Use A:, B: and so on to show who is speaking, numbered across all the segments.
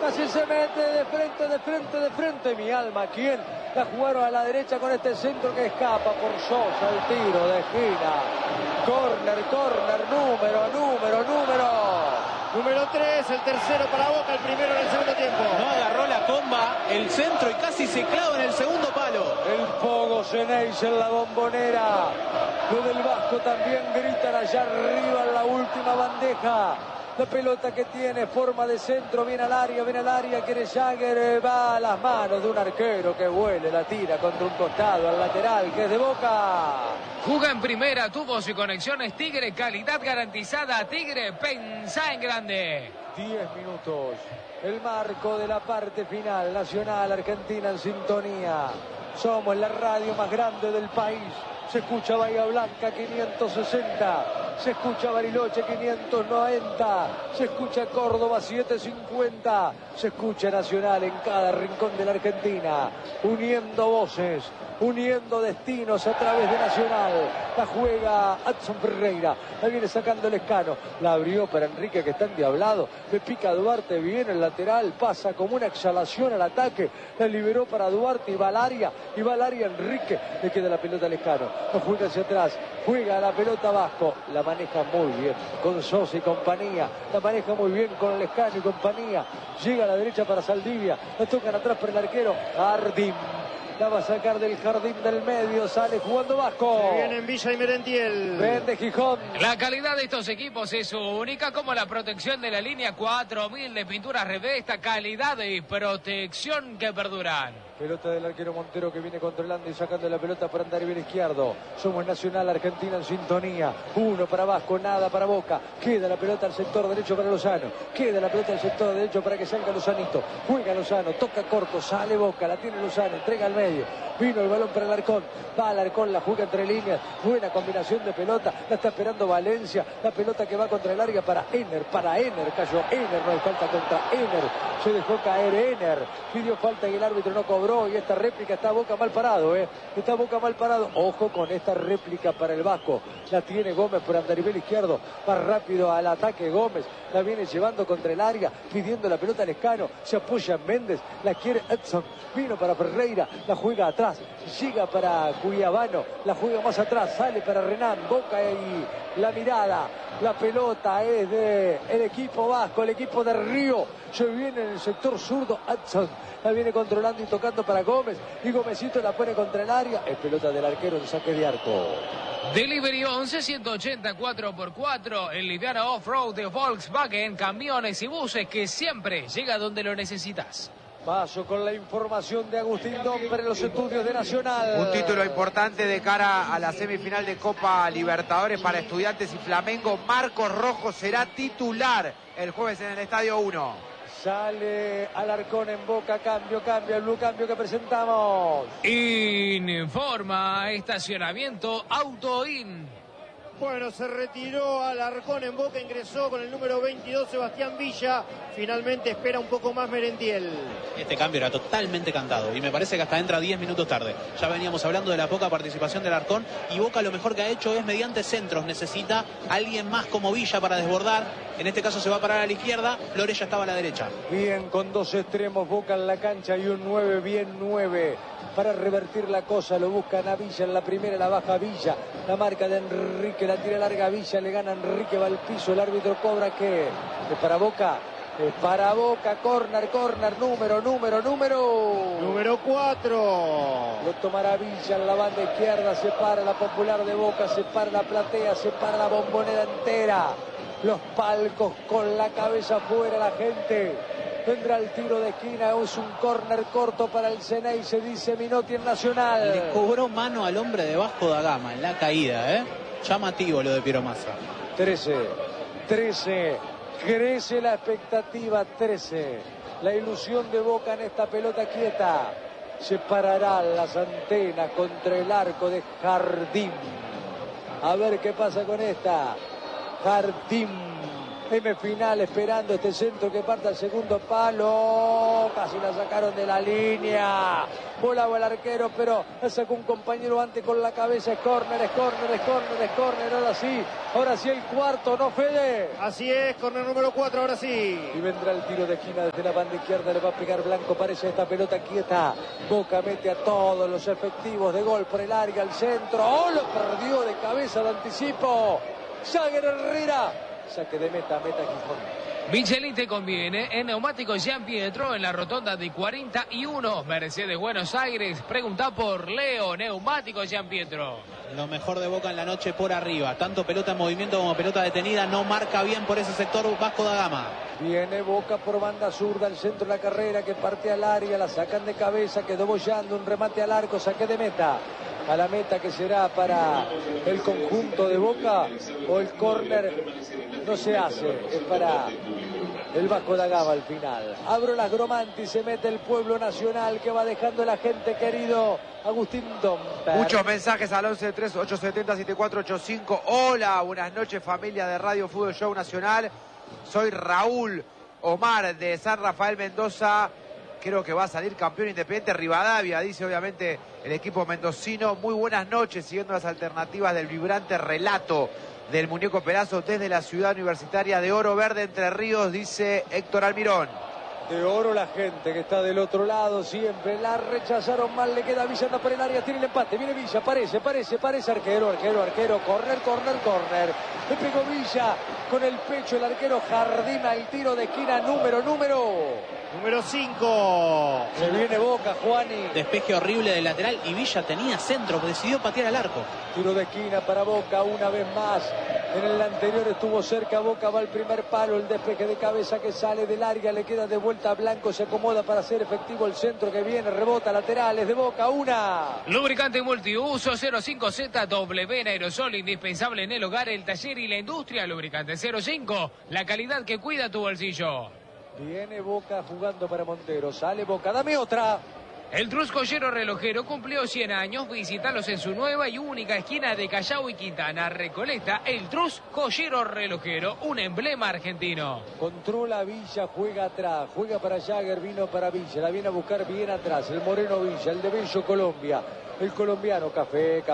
A: Casi se mete de frente. Mi alma, ¿quién? La jugaron a la derecha con este centro que escapa por Sosa. El tiro de esquina. Corner,
B: Número 3, el tercero para Boca, el primero en el segundo tiempo.
C: No agarró la comba, el centro y casi se clava en el segundo palo.
A: El Pogo Ceneice en la Bombonera. Lo del Vasco también gritan allá arriba en la última bandeja. La pelota que tiene forma de centro, viene al área, quiere Jagger, va a las manos de un arquero que huele, la tira contra un costado al lateral, que es de Boca.
D: Juga en primera, tuvo su conexiones Tigre, calidad garantizada. Tigre, pensá en grande.
A: 10 minutos, el marco de la parte final, Nacional, Argentina en sintonía. Somos la radio más grande del país. Se escucha Bahía Blanca 560, se escucha Bariloche 590, se escucha Córdoba 750, se escucha Nacional en cada rincón de la Argentina, uniendo voces, uniendo destinos a través de Nacional. La juega Adson Ferreira, la viene sacando el Escano, la abrió para Enrique que está endiablado, le pica a Duarte, viene el lateral, pasa como una exhalación al ataque, la liberó para Duarte y va al área Enrique, le queda la pelota al Escano. No juega hacia atrás, juega la pelota Vasco, la maneja muy bien con Sosa y compañía, la maneja muy bien con Lescano y compañía, llega a la derecha para Saldivia, la tocan atrás para el arquero Jardín, la va a sacar del jardín del medio, sale jugando Vasco.
B: Se viene en Villa y Merentiel.
A: Vende Gijón.
D: La calidad de estos equipos es única, como la protección de la línea 4000 de pinturas Revesta, calidad y protección que perduran.
A: Pelota del arquero Montero que viene controlando y sacando la pelota por andar bien izquierdo. Somos Nacional, Argentina en sintonía. 1 para Vasco, nada para Boca. Queda la pelota al sector derecho para Lozano. Queda la pelota al sector derecho para que salga Lozanito. Juega Lozano, toca corto, sale Boca, la tiene Lozano, entrega al medio. Vino el balón para Alarcón. Va Alarcón, la juega entre líneas. Buena combinación de pelota. La está esperando Valencia. La pelota que va contra el área para Ener. Cayó Ener, no hay falta contra Ener. Se dejó caer Ener. Pidió falta y el árbitro no cobró. Y esta réplica está Boca mal parado, Está Boca mal parado. Ojo con esta réplica para el Vasco. La tiene Gómez por andarivel izquierdo. Va rápido al ataque Gómez. La viene llevando contra el área. Pidiendo la pelota al Escano. Se apoya en Méndez. La quiere Edson. Vino para Ferreira. La juega atrás. Llega para Cuyabano. La juega más atrás. Sale para Renan. Boca y la mirada. La pelota es de el equipo Vasco. El equipo de Río. Se viene en el sector zurdo. Edson. La viene controlando y tocando para Gómez. Y Gómezito la pone contra el área. Es pelota del arquero en saque de arco.
D: Delivery 11 180 4x4. El liviano off-road de Volkswagen. Camiones y buses que siempre llega donde lo necesitas.
A: Paso con la información de Agustín Domper en los estudios de Nacional.
E: Un título importante de cara a la semifinal de Copa Libertadores para Estudiantes y Flamengo. Marcos Rojo será titular el jueves en el Estadio 1.
A: Sale Alarcón en Boca, cambio, el blue cambio que presentamos.
D: Informa estacionamiento Autoin.
B: Bueno, se retiró Alarcón en Boca, ingresó con el número 22 Sebastián Villa. Finalmente espera un poco más Merentiel.
C: Este cambio era totalmente cantado y me parece que hasta entra 10 minutos tarde. Ya veníamos hablando de la poca participación del Alarcón y Boca lo mejor que ha hecho es mediante centros. Necesita alguien más como Villa para desbordar. En este caso se va a parar a la izquierda, Flores ya estaba a la derecha.
A: Bien, con dos extremos, Boca en la cancha y un 9, bien 9. Para revertir la cosa, lo buscan a Villa en la primera, la baja Villa. La marca de Enrique, la tira larga Villa, le gana Enrique, va al piso, el árbitro cobra que es para Boca. Es para Boca, corner, número.
B: Número 4.
A: Lo tomará Villa en la banda izquierda, se para la Popular de Boca, se para la platea, se para la Bombonera entera. Los palcos con la cabeza afuera, la gente. Vendrá el tiro de esquina, es un córner corto para el Ceneice, dice Minotti en Nacional.
C: Le cobró mano al hombre de Vasco da Gama en la caída, Llamativo lo de Piero Massa.
A: 13. Crece la expectativa, 13. La ilusión de Boca en esta pelota quieta. Se pararán las antenas contra el arco de Jardín. A ver qué pasa con esta. Jardín M final esperando este centro que parte al segundo palo. Casi la sacaron de la línea. Volaba el arquero, pero la sacó un compañero antes con la cabeza. Es córner, es córner, es córner, es córner. Ahora sí el cuarto, ¿no, Fede?
B: Así es, córner número 4, ahora sí.
A: Y vendrá el tiro de esquina desde la banda izquierda. Le va a pegar Blanco, parece esta pelota quieta. Boca mete a todos los efectivos de gol por el área, al centro. ¡Oh, lo perdió de cabeza de anticipo! Jagger Herrera. Saque de meta Gijón.
D: Michelin te conviene en Neumáticos Gian Pietro en la rotonda de 41, Mercedes Buenos Aires. Pregunta por Leo, Neumáticos Gian Pietro.
C: Lo mejor de Boca en la noche por arriba. Tanto pelota en movimiento como pelota detenida. No marca bien por ese sector Vasco da Gama.
A: Viene Boca por banda zurda, el centro de la carrera que parte al área. La sacan de cabeza, quedó bollando. Un remate al arco, saque de meta. A la meta que será para el conjunto de Boca. O el córner no se hace. Es para el Vasco da Gama al final. Abro las Gromanti, se mete el pueblo nacional que va dejando la gente querido. Agustín Domper.
E: Muchos mensajes al 11-3-870-7485. Hola, buenas noches familia de Radio Fútbol Show Nacional. Soy Raúl Omar de San Rafael Mendoza. Creo que va a salir campeón Independiente Rivadavia, dice obviamente el equipo mendocino. Muy buenas noches, siguiendo las alternativas del vibrante relato del muñeco Perazo desde la ciudad universitaria de Oro Verde, Entre Ríos, dice Héctor Almirón.
A: De oro la gente que está del otro lado siempre. La rechazaron mal, le queda Villa, anda por el área, tiene el empate. Viene Villa, parece. Arquero. Corner. Le pegó Villa con el pecho el arquero. Jardina el tiro de esquina número
B: 5.
A: Se viene Boca, Juani.
C: Despeje horrible del lateral y Villa tenía centro, decidió patear al arco.
A: Tiro de esquina para Boca una vez más. En el anterior estuvo cerca Boca, va al primer palo, el despeje de cabeza que sale del área, le queda de vuelta a Blanco, se acomoda para hacer efectivo el centro que viene, rebota laterales de Boca, una.
D: Lubricante multiuso 05ZW en aerosol, indispensable en el hogar, el taller y la industria. Lubricante 05, la calidad que cuida tu bolsillo.
A: Viene Boca jugando para Montero, sale Boca, dame otra.
D: El Trus Joyero Relojero cumplió 100 años. Visítalos en su nueva y única esquina de Callao y Quintana. Recoleta, el Trus Joyero Relojero, un emblema argentino.
A: Controla Villa, juega atrás, juega para Jagger, vino para Villa, la viene a buscar bien atrás. El Moreno Villa, el de Bello Colombia. El colombiano, café,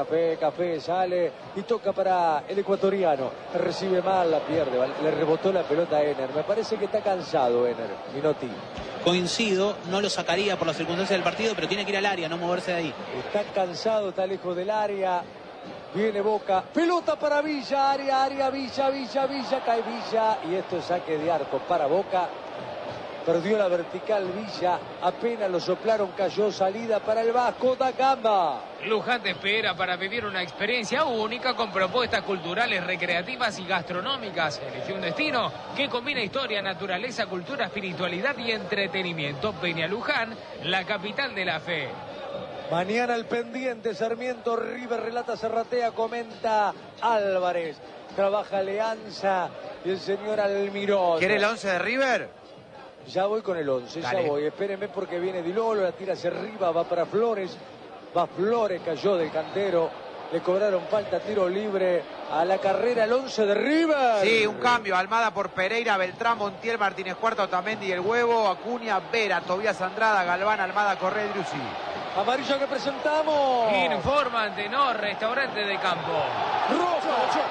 A: sale y toca para el ecuatoriano. Recibe mal, la pierde, le rebotó la pelota a Ener. Me parece que está cansado Ener, Minotti.
C: Coincido, no lo sacaría por las circunstancias del partido, pero tiene que ir al área, no moverse de ahí.
A: Está cansado, está lejos del área. Viene Boca, pelota para Villa, área, Villa, cae Villa. Y esto es saque de arco para Boca. Perdió la vertical Villa, apenas lo soplaron, cayó salida para el Vasco da Gama.
D: Luján te espera para vivir una experiencia única con propuestas culturales, recreativas y gastronómicas. Elige un destino que combina historia, naturaleza, cultura, espiritualidad y entretenimiento. Ven a Luján, la capital de la fe.
A: Mañana el pendiente, Sarmiento, River, relata Serratea, comenta Álvarez. Trabaja Alianza y el señor Almirón.
E: ¿Quiere el 11 de River?
A: Ya voy con el 11,
E: Dale.
A: ya voy. Espérenme porque viene Di Lolo, la tira hacia arriba, va para Flores. Va Flores, cayó del cantero. Le cobraron falta, tiro libre a la carrera el 11 de River.
E: Sí, un cambio. Almada por Pereira, Beltrán, Montiel, Martínez Cuarta, Otamendi, El Huevo, Acuña, Vera, Tobías Andrada, Galván, Almada, Correa y Driussi.
A: Amarilla que presentamos.
D: Informan de No Restaurante de Campo.
A: Roja.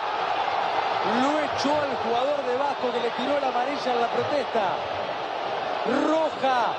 A: Lo echó al jugador de Vasco que le tiró la amarilla en la protesta. Roja.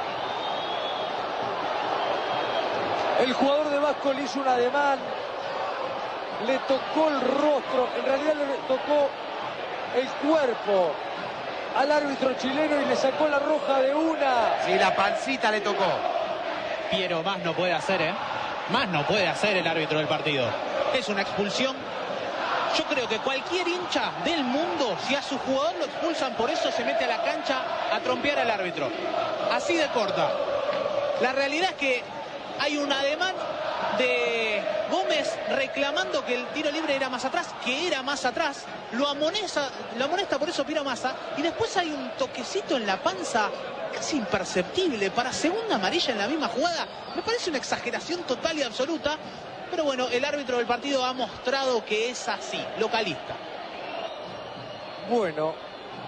A: El jugador de Vasco le hizo un ademán, le tocó el rostro, en realidad le tocó el cuerpo al árbitro chileno y le sacó la roja de una.
E: Sí, la pancita le tocó.
C: Piero, más no puede hacer, ¿eh? Más no puede hacer el árbitro del partido. Es una expulsión. Yo creo que cualquier hincha del mundo, si a su jugador lo expulsan por eso, se mete a la cancha a trompear al árbitro. Así de corta. La realidad es que hay un ademán de Gómez reclamando que el tiro libre era más atrás, que era más atrás. Lo amonesta por eso Piero Massa. Y después hay un toquecito en la panza casi imperceptible para segunda amarilla en la misma jugada. Me parece una exageración total y absoluta. Pero bueno, el árbitro del partido ha mostrado que es así, localista.
A: Bueno,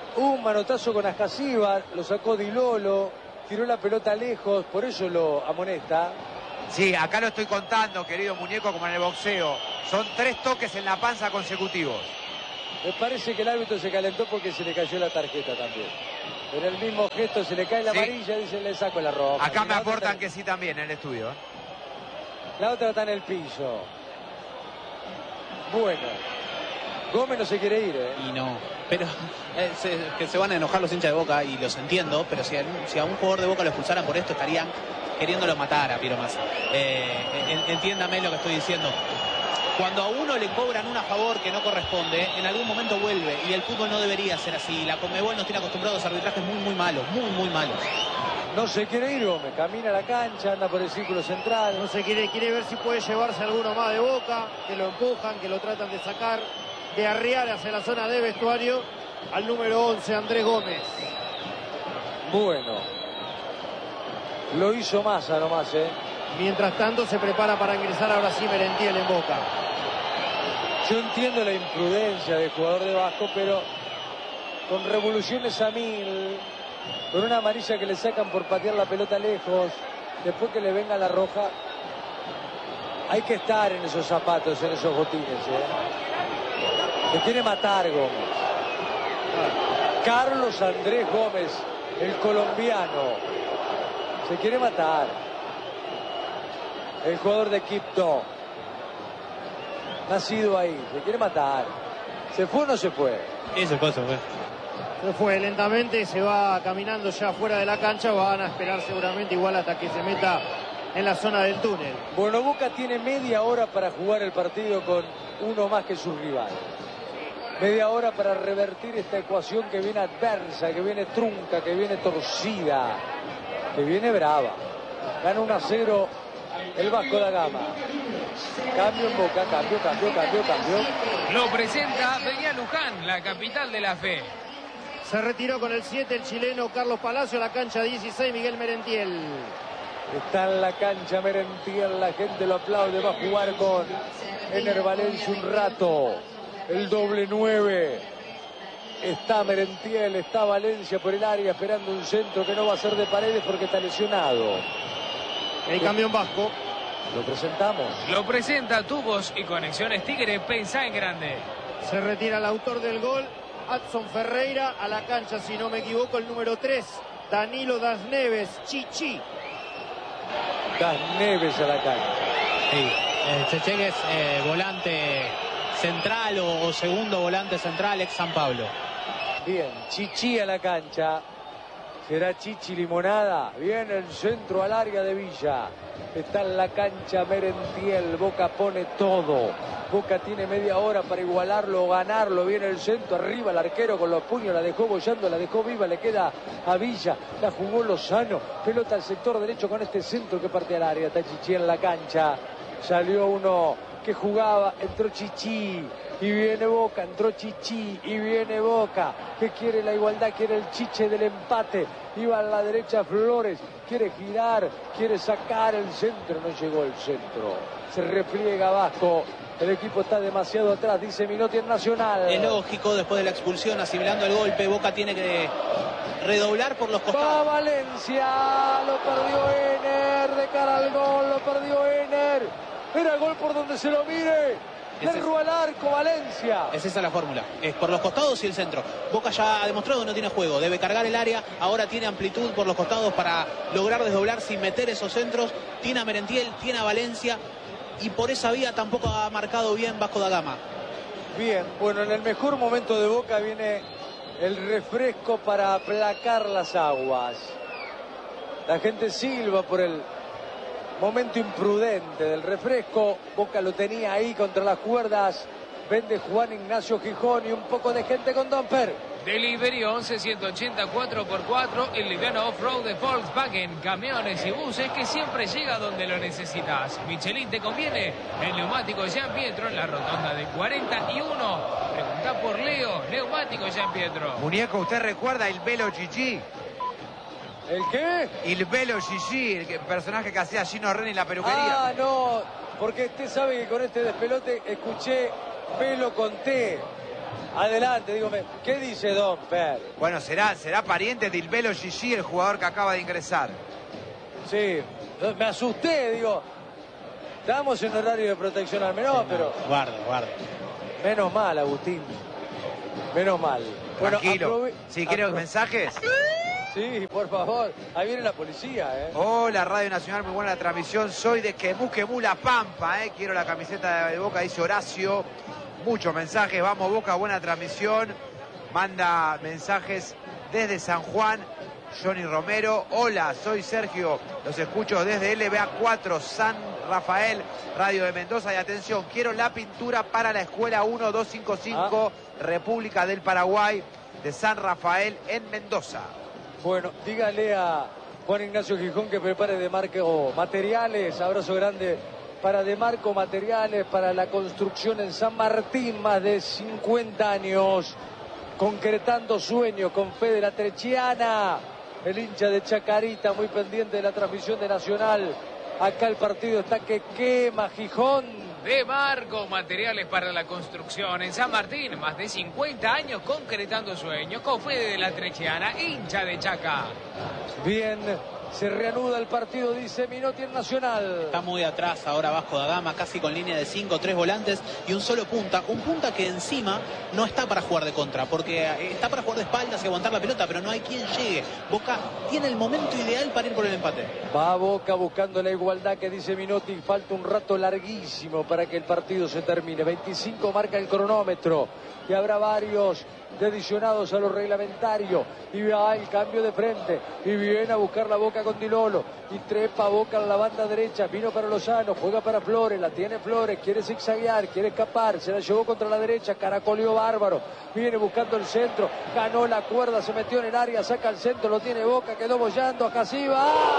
A: Un manotazo con Ascasíbar, lo sacó Di Lolo, tiró la pelota lejos, por eso lo amonesta.
E: Sí, acá lo estoy contando, querido muñeco, como en el boxeo. Son 3 toques en la panza consecutivos.
A: Me parece que el árbitro se calentó porque se le cayó la tarjeta también. En el mismo gesto se le cae la amarilla, dice, le saco la roja.
E: Acá me aportan que sí también en el estudio.
A: La otra está en el piso. Bueno. Gómez no se quiere ir,
C: Y no. Pero que se van a enojar los hinchas de Boca, y los entiendo, pero si a un jugador de Boca lo expulsaran por esto, estarían queriéndolo matar a Piero Massa. Entiéndame lo que estoy diciendo. Cuando a uno le cobran un a favor que no corresponde, en algún momento vuelve, y el fútbol no debería ser así. La Conmebol nos tiene acostumbrados a arbitrajes muy malos, muy malos.
A: No se quiere ir Gómez, camina a la cancha, anda por el círculo central.
B: No se quiere ver si puede llevarse alguno más de Boca, que lo empujan, que lo tratan de sacar, de arriar hacia la zona de vestuario al número 11, Andrés Gómez.
A: Bueno. Lo hizo Massa nomás,
B: Mientras tanto se prepara para ingresar ahora sí Merentiel en Boca.
A: Yo entiendo la imprudencia del jugador de Vasco, pero con revoluciones a 1000, con una amarilla que le sacan por patear la pelota lejos, después que le venga la roja, hay que estar en esos zapatos, en esos botines. Se quiere matar Gómez. Carlos Andrés Gómez, el colombiano, se quiere matar. El jugador de Quibdó, nacido ahí, se quiere matar. ¿Se fue o no se fue?
C: Ese fue.
B: Se fue lentamente, se va caminando ya fuera de la cancha. Van a esperar seguramente igual hasta que se meta en la zona del túnel.
A: Bueno, Boca tiene media hora para jugar el partido con uno más que su rival. Media hora para revertir esta ecuación que viene adversa, que viene trunca, que viene torcida, que viene brava. Gana 1-0 el Vasco da Gama. Cambio en Boca, cambio.
D: Lo presenta Daniel Luján, la capital de la fe.
B: Se retiró con el 7 el chileno Carlos Palacio, la cancha 16 Miguel Merentiel.
A: Está en la cancha Merentiel, la gente lo aplaude, va a jugar con Ener Valencia un rato. El doble 9. Está Merentiel, está Valencia por el área esperando un centro que no va a ser de Paredes porque está lesionado.
B: El cambio en Vasco.
A: Lo presentamos.
D: Lo presenta Tubos y Conexiones Tigre, pensá en grande.
B: Se retira el autor del gol, Adson Ferreira, a la cancha, si no me equivoco, el número 3, Danilo Das Neves, Chichi.
A: Das Neves a la cancha.
C: Sí, Checheque es volante central o segundo volante central, ex San Pablo.
A: Bien, Chichi a la cancha. Será Chichi Limonada. Viene el centro al área de Villa. Está en la cancha Merentiel. Boca pone todo. Boca tiene media hora para igualarlo o ganarlo. Viene el centro arriba, el arquero con los puños. La dejó bollando, la dejó viva. Le queda a Villa. La jugó Lozano. Pelota al sector derecho con este centro que parte al área. Está Chichi en la cancha. Salió uno que jugaba. Entró Chichi. Y viene Boca, entró Chichi, y viene Boca, que quiere la igualdad, quiere el chiche del empate. Iba a la derecha Flores, quiere girar, quiere sacar el centro, no llegó el centro. Se repliega Vasco, el equipo está demasiado atrás, dice Minotti en Nacional.
C: Es lógico, después de la expulsión, asimilando el golpe, Boca tiene que redoblar por los costados.
A: Va Valencia, lo perdió Ener, de cara al gol, lo perdió Ener. Era gol por donde se lo mire. Cerró al arco Valencia.
C: Es esa la fórmula. Es por los costados y el centro. Boca ya ha demostrado que no tiene juego. Debe cargar el área. Ahora tiene amplitud por los costados para lograr desdoblar sin meter esos centros. Tiene a Merentiel, tiene a Valencia. Y por esa vía tampoco ha marcado bien Vasco da Gama.
A: Bien, bueno, en el mejor momento de Boca viene el refresco para aplacar las aguas. La gente silba por el momento imprudente del refresco. Boca lo tenía ahí contra las cuerdas. Vende Juan Ignacio Gijón y un poco de gente con Domper.
D: Delivery 11-180 4x4, el liviano off-road de Volkswagen, camiones y buses que siempre llega donde lo necesitas. Michelin te conviene, el neumático Jean Pietro en la rotonda de 41. Pregunta por Leo, neumático Jean Pietro.
E: Muñeco, ¿usted recuerda el Velo Chichi?
A: ¿El qué?
E: El Velo Chichi, el personaje que hacía Gino Reni en la peluquería.
A: Ah, no, porque usted sabe que con este despelote escuché Velo con T. Adelante, digo, ¿qué dice Don Per?
E: Bueno, será pariente de Ilbelo Gigi, el jugador que acaba de ingresar.
A: Sí, me asusté, digo. Estamos en horario de protección al menor, pero...
C: Guarda.
A: Menos mal, Agustín. Menos mal.
E: Tranquilo. ¿Sí, quieren mensajes?
A: Sí, por favor. Ahí viene la policía, ¿eh?
E: Hola, Radio Nacional, muy buena la transmisión. Soy de Quemú, La Pampa, ¿eh? Quiero la camiseta de Boca, dice Horacio. Muchos mensajes. Vamos, Boca, buena transmisión. Manda mensajes desde San Juan. Johnny Romero. Hola, soy Sergio. Los escucho desde LBA4, San Rafael, Radio de Mendoza. Y atención, quiero la pintura para la Escuela 1255, República del Paraguay, de San Rafael, en Mendoza.
A: Bueno, dígale a Juan Ignacio Gijón que prepare Demarco Materiales. Abrazo grande para Demarco Materiales, para la construcción en San Martín, más de 50 años, concretando sueños con Fede La Trechiana, el hincha de Chacarita, muy pendiente de la transmisión de Nacional. Acá el partido está que quema, Gijón.
D: Demarco Materiales para la construcción en San Martín, más de 50 años concretando sueños con Fede de La Trechiana, hincha de Chaca.
A: Bien, se reanuda el partido, dice Minotti en Nacional.
C: Está muy atrás ahora Vasco da Gama, casi con línea de 5, 3 volantes y un solo punta. Un punta que encima no está para jugar de contra, porque está para jugar de espaldas y aguantar la pelota, pero no hay quien llegue. Boca tiene el momento ideal para ir por el empate.
A: Va Boca buscando la igualdad, que dice Minotti. Falta un rato larguísimo para que el partido se termine. 25 marca el cronómetro. Y habrá varios adicionados a lo reglamentario. Y va el cambio de frente. Y viene a buscar la Boca con Di Lolo. Y trepa Boca en la banda derecha. Vino para Lozano. Juega para Flores. La tiene Flores. Quiere zigzaguear. Quiere escapar. Se la llevó contra la derecha. Caracoleó bárbaro. Viene buscando el centro. Ganó la cuerda. Se metió en el área. Saca el centro. Lo tiene Boca. Quedó bollando a Casiva.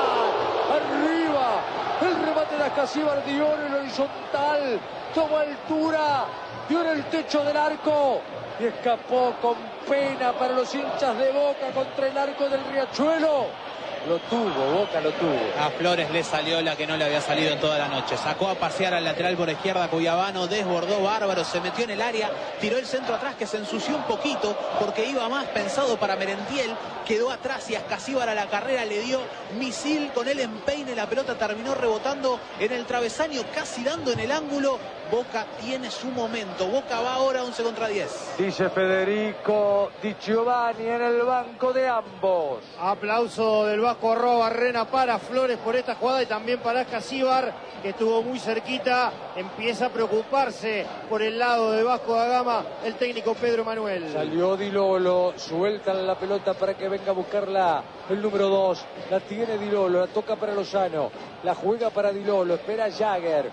A: ¡Ah! ¡Arriba! El remate de Ascasíbar. Dio en el horizontal. Tomó altura. Dio en el techo del arco. Y escapó con pena para los hinchas de Boca contra el arco del Riachuelo. Lo tuvo, Boca lo tuvo.
C: A Flores le salió la que no le había salido en toda la noche. Sacó a pasear al lateral por izquierda Cuyabano, desbordó bárbaro, se metió en el área, tiró el centro atrás que se ensució un poquito porque iba más pensado para Merentiel. Quedó atrás y Ascasíbar a la carrera le dio misil con el empeine. La pelota terminó rebotando en el travesaño, casi dando en el ángulo. Boca tiene su momento. Boca va ahora 11 contra 10.
A: Dice Federico Di Giovanni en el banco de ambos.
B: Aplauso del Vasco Arrobarrena para Flores por esta jugada y también para Ascasíbar, que estuvo muy cerquita. Empieza a preocuparse por el lado de Vasco da Gama el técnico Pedro Manuel.
A: Salió Di Lolo, sueltan la pelota para que venga a buscarla el número 2. La tiene Di Lolo, la toca para Lozano. La juega para Di Lolo, espera Jagger.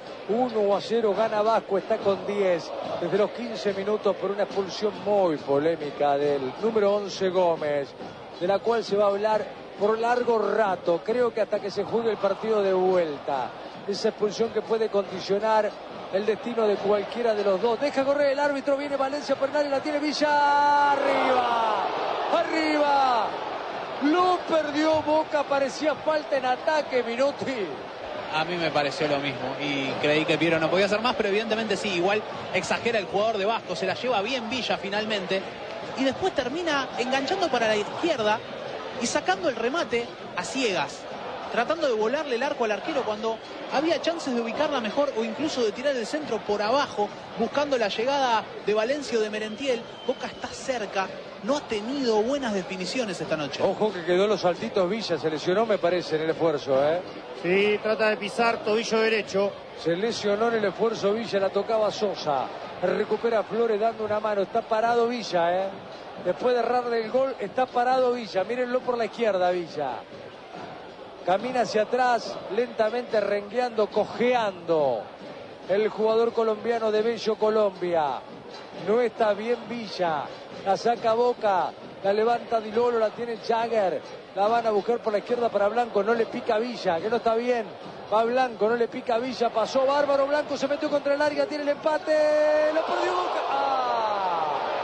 A: 1-0 gana Vasco, está con 10. Desde los 15 minutos por una expulsión muy polémica del número 11 Gómez, de la cual se va a hablar por largo rato, creo que hasta que se juegue el partido de vuelta. Esa expulsión que puede condicionar el destino de cualquiera de los dos. Deja correr el árbitro, viene Valencia Fernández, la tiene Villa. ¡Arriba! ¡Arriba! Lo perdió Boca, parecía falta en ataque, Minotti.
C: A mí me pareció lo mismo y creí que Piero no podía hacer más, pero evidentemente sí, igual exagera el jugador de Vasco, se la lleva bien Villa finalmente y después termina enganchando para la izquierda y sacando el remate a ciegas, tratando de volarle el arco al arquero cuando había chances de ubicarla mejor o incluso de tirar el centro por abajo, buscando la llegada de Valencia o de Merentiel. Boca está cerca, no ha tenido buenas definiciones esta noche.
A: Ojo que quedó los saltitos Villa, se lesionó me parece en el esfuerzo, ¿eh?
B: Sí, trata de pisar tobillo derecho.
A: Se lesionó en el esfuerzo Villa, la tocaba Sosa. Recupera Flores dando una mano, está parado Villa, ¿eh? Después de errarle el gol, está parado Villa, mírenlo por la izquierda Villa. Camina hacia atrás, lentamente rengueando, cojeando. El jugador colombiano de Bello Colombia. No está bien Villa. La saca Boca, la levanta Di Lolo, la tiene Jagger. La van a buscar por la izquierda para Blanco, no le pica Villa, que no está bien. Va Blanco, no le pica Villa, pasó bárbaro, Blanco se metió contra el área, tiene el empate. Lo perdió Boca. ¡Ah!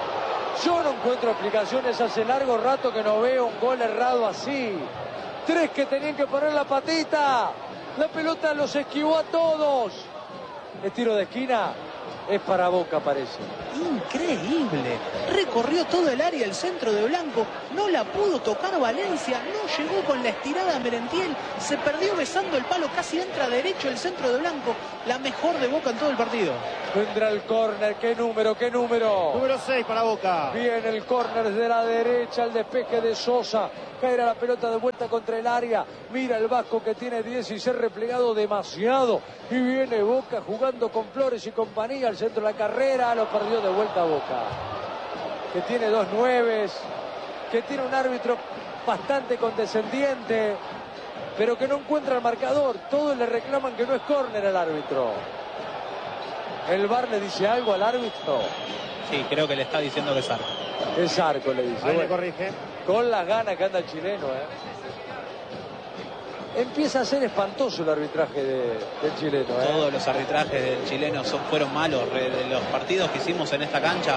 A: Yo no encuentro explicaciones, hace largo rato que no veo un gol errado así. 3 que tenían que poner la patita. La pelota los esquivó a todos. Es tiro de esquina. Es para Boca, parece.
C: Increíble. Recorrió todo el área el centro de Blanco. No la pudo tocar Valencia. No llegó con la estirada a Merentiel. Se perdió besando el palo. Casi entra derecho el centro de Blanco. La mejor de Boca en todo el partido.
A: Vendrá el córner. ¿Qué número? ¿Qué número?
B: Número 6 para Boca.
A: Viene el córner de la derecha. El despeje de Sosa. Caerá la pelota de vuelta contra el área. Mira el Vasco que tiene 10 y se ha replegado demasiado. Y viene Boca jugando con Flores y compañía. Al centro de la carrera. Lo perdió de vuelta Boca. Que tiene 2 nueves. Que tiene un árbitro bastante condescendiente. Pero que no encuentra el marcador. Todos le reclaman que no es córner al árbitro. ¿El VAR le dice algo al árbitro?
C: Sí, creo que le está diciendo que es arco.
A: Es arco, le dice.
B: Ahí le
A: Bueno,
B: corrige.
A: con las ganas que anda el chileno, Empieza a ser espantoso el arbitraje del chileno,
C: Todos los arbitrajes del chileno fueron malos. De los partidos que hicimos en esta cancha,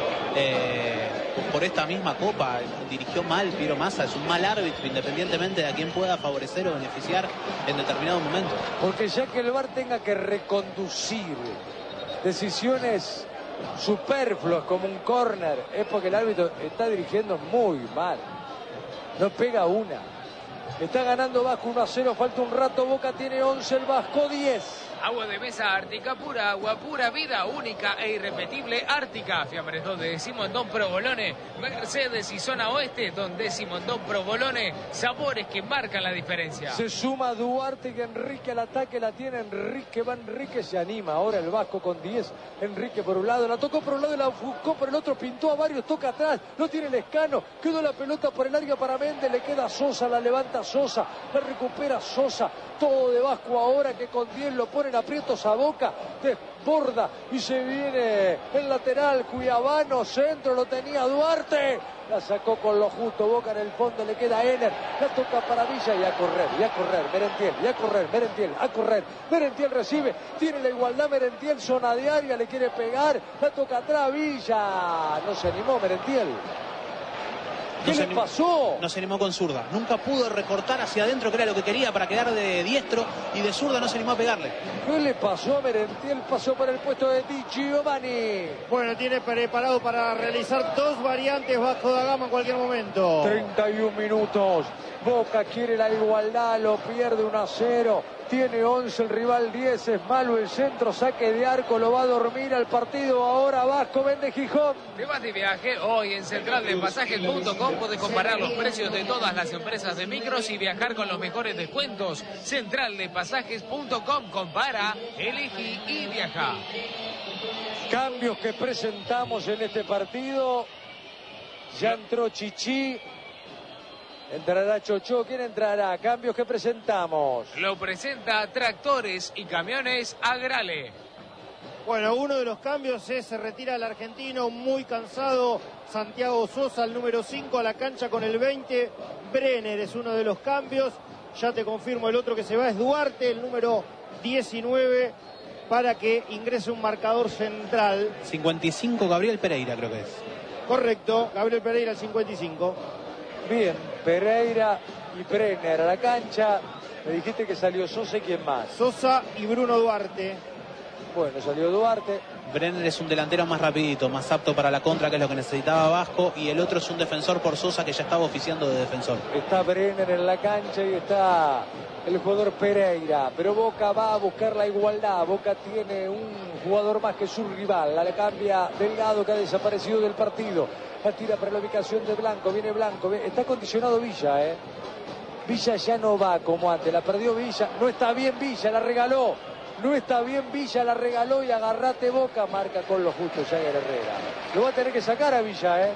C: por esta misma copa, dirigió mal Piero Massa. Es un mal árbitro, independientemente de a quién pueda favorecer o beneficiar en determinado momento.
A: Porque ya que el VAR tenga que reconducir decisiones superfluas como un córner, es porque el árbitro está dirigiendo muy mal. No pega una. Está ganando Vasco 1-0, falta un rato, Boca tiene 11, el Vasco 10.
D: Agua de mesa Ártica, pura agua, pura vida, única e irrepetible Ártica. Fiambres donde Simondón Provolone, Mercedes y zona oeste donde Simondón Provolone, sabores que marcan la diferencia.
A: Se suma Duarte y Enrique al ataque, la tiene Enrique, va Enrique, se anima ahora el Vasco con 10, Enrique por un lado, la tocó por un lado y la buscó por el otro, pintó a varios, toca atrás, no tiene el escano, quedó la pelota por el área para Méndez, le queda Sosa, la levanta Sosa, la recupera Sosa, todo de Vasco ahora que con 10 lo ponen aprietos a Boca, desborda y se viene el lateral Cuiabano, centro, lo tenía Duarte, la sacó con lo justo, Boca en el fondo, le queda Ener, la toca para Villa y a correr, Merentiel, y a correr, Merentiel, a correr, Merentiel recibe, tiene la igualdad Merentiel, zona de área, le quiere pegar, la toca atrás Villa, no se animó Merentiel. ¿Qué le pasó?
C: No se animó con zurda. Nunca pudo recortar hacia adentro, que era lo que quería, para quedar de diestro, y de zurda no se animó a pegarle.
A: ¿Qué le pasó a Merentiel? Pasó por el puesto de Di Giovanni.
B: Bueno, tiene preparado para realizar 2 variantes Vasco da Gama en cualquier momento.
A: 31 minutos. Boca quiere la igualdad, lo pierde 1-0. Tiene 11, el rival 10, es malo el centro, saque de arco, lo va a dormir al partido. Ahora Vasco vende Gijón.
D: Te vas de viaje, hoy en centraldepasajes.com podés comparar los precios de todas las empresas de micros y viajar con los mejores descuentos. Centraldepasajes.com, compara, elegí y viaja.
A: Cambios que presentamos en este partido. Ya entró Chichi. Entrará Chocho. ¿Quién entrará? Cambios que presentamos.
D: Lo presenta Tractores y Camiones Agrale.
B: Bueno, uno de los cambios es se retira el argentino muy cansado Santiago Sosa, el número 5 a la cancha con el 20. Brenner es uno de los cambios. Ya te confirmo, el otro que se va es Duarte, el número 19, para que ingrese un marcador central.
C: 55 Gabriel Pereira, creo que es.
B: Correcto, Gabriel Pereira, el 55.
A: Bien, Pereira y Brenner a la cancha. Me dijiste que salió Sosa y quién más.
B: Sosa y Bruno Duarte.
A: Bueno, salió Duarte.
C: Brenner es un delantero más rapidito, más apto para la contra, que es lo que necesitaba Vasco, y el otro es un defensor por Sosa, que ya estaba oficiando de defensor.
A: Está Brenner en la cancha y está el jugador Pereira, pero Boca va a buscar la igualdad. Boca tiene un jugador más que su rival, la cambia Delgado, que ha desaparecido del partido, la tira para la ubicación de Blanco, viene Blanco, está condicionado Villa, Villa ya no va como antes, la perdió Villa, no está bien Villa, la regaló. No está bien Villa, la regaló y agarrate Boca, marca con lo justo Jagger Herrera. Lo va a tener que sacar a Villa,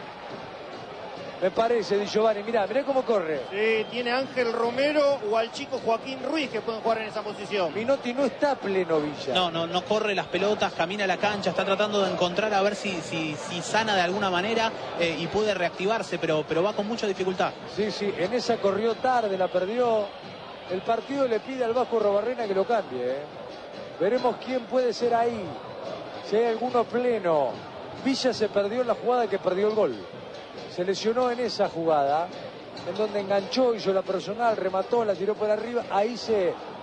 A: me parece, Di Giovanni. Mirá cómo corre.
B: Sí, tiene Ángel Romero o al chico Joaquín Ruiz que pueden jugar en esa posición.
A: Minotti no está pleno Villa.
C: No corre las pelotas, camina la cancha, está tratando de encontrar a ver si sana de alguna manera y puede reactivarse, pero va con mucha dificultad.
A: Sí, en esa corrió tarde, la perdió. El partido le pide al Vasco Robarrena que lo cambie, Veremos quién puede ser ahí. Si hay alguno pleno. Villa se perdió en la jugada que perdió el gol. Se lesionó en esa jugada, en donde enganchó, hizo la personal, remató, la tiró por arriba. Ahí se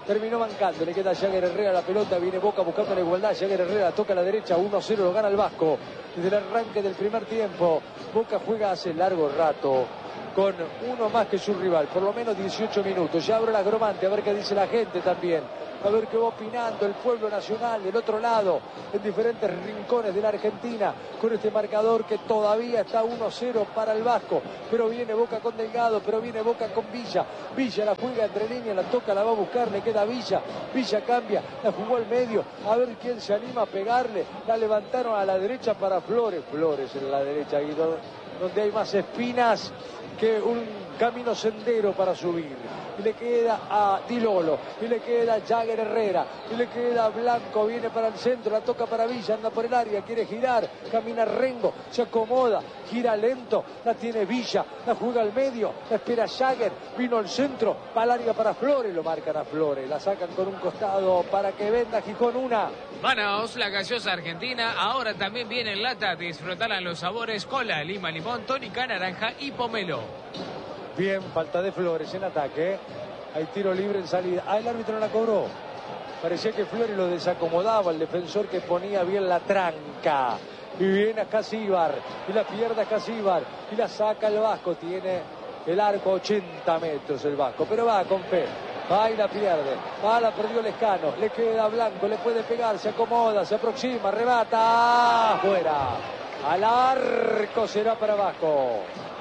A: terminó mancando, le queda a Jagger Herrera la pelota, viene Boca buscando la igualdad, Jagger Herrera toca a la derecha, 1-0 lo gana el Vasco. Desde el arranque del primer tiempo, Boca juega hace largo rato con uno más que su rival, por lo menos 18 minutos. Ya abro la gromante a ver qué dice la gente también, a ver qué va opinando el pueblo nacional del otro lado, en diferentes rincones de la Argentina, con este marcador que todavía está 1-0 para el Vasco, pero viene Boca con Delgado, pero viene Boca con Villa. Villa la juega entre líneas, la toca, la va a buscar, le queda Villa. Villa cambia, la jugó al medio, a ver quién se anima a pegarle. La levantaron a la derecha para Flores. Flores en la derecha, ahí donde hay más espinas que un camino sendero para subir. Y le queda a Di Lolo, y le queda a Jagger Herrera, y le queda a Blanco, viene para el centro, la toca para Villa, anda por el área, quiere girar, camina Rengo, se acomoda, gira lento, la tiene Villa, la juega al medio, la espera Jagger, vino al centro, va al área para Flores, lo marcan a Flores, la sacan con un costado para que venda Gijón una.
D: Manaos, la gaseosa argentina, ahora también viene en lata, disfrutarán los sabores cola, lima, limón, tónica, naranja y pomelo.
A: Bien, falta de Flores en ataque. Hay tiro libre en salida. Ah, el árbitro no la cobró. Parecía que Flores lo desacomodaba, el defensor que ponía bien la tranca. Y viene a Casíbar. Y la pierde a Casíbar. Y la saca el Vasco. Tiene el arco a 80 metros el Vasco. Pero va con fe. Va y la pierde. Va, la perdió Lescano. Le queda Blanco. Le puede pegar. Se acomoda. Se aproxima. Remata. Fuera. Al arco será para Vasco.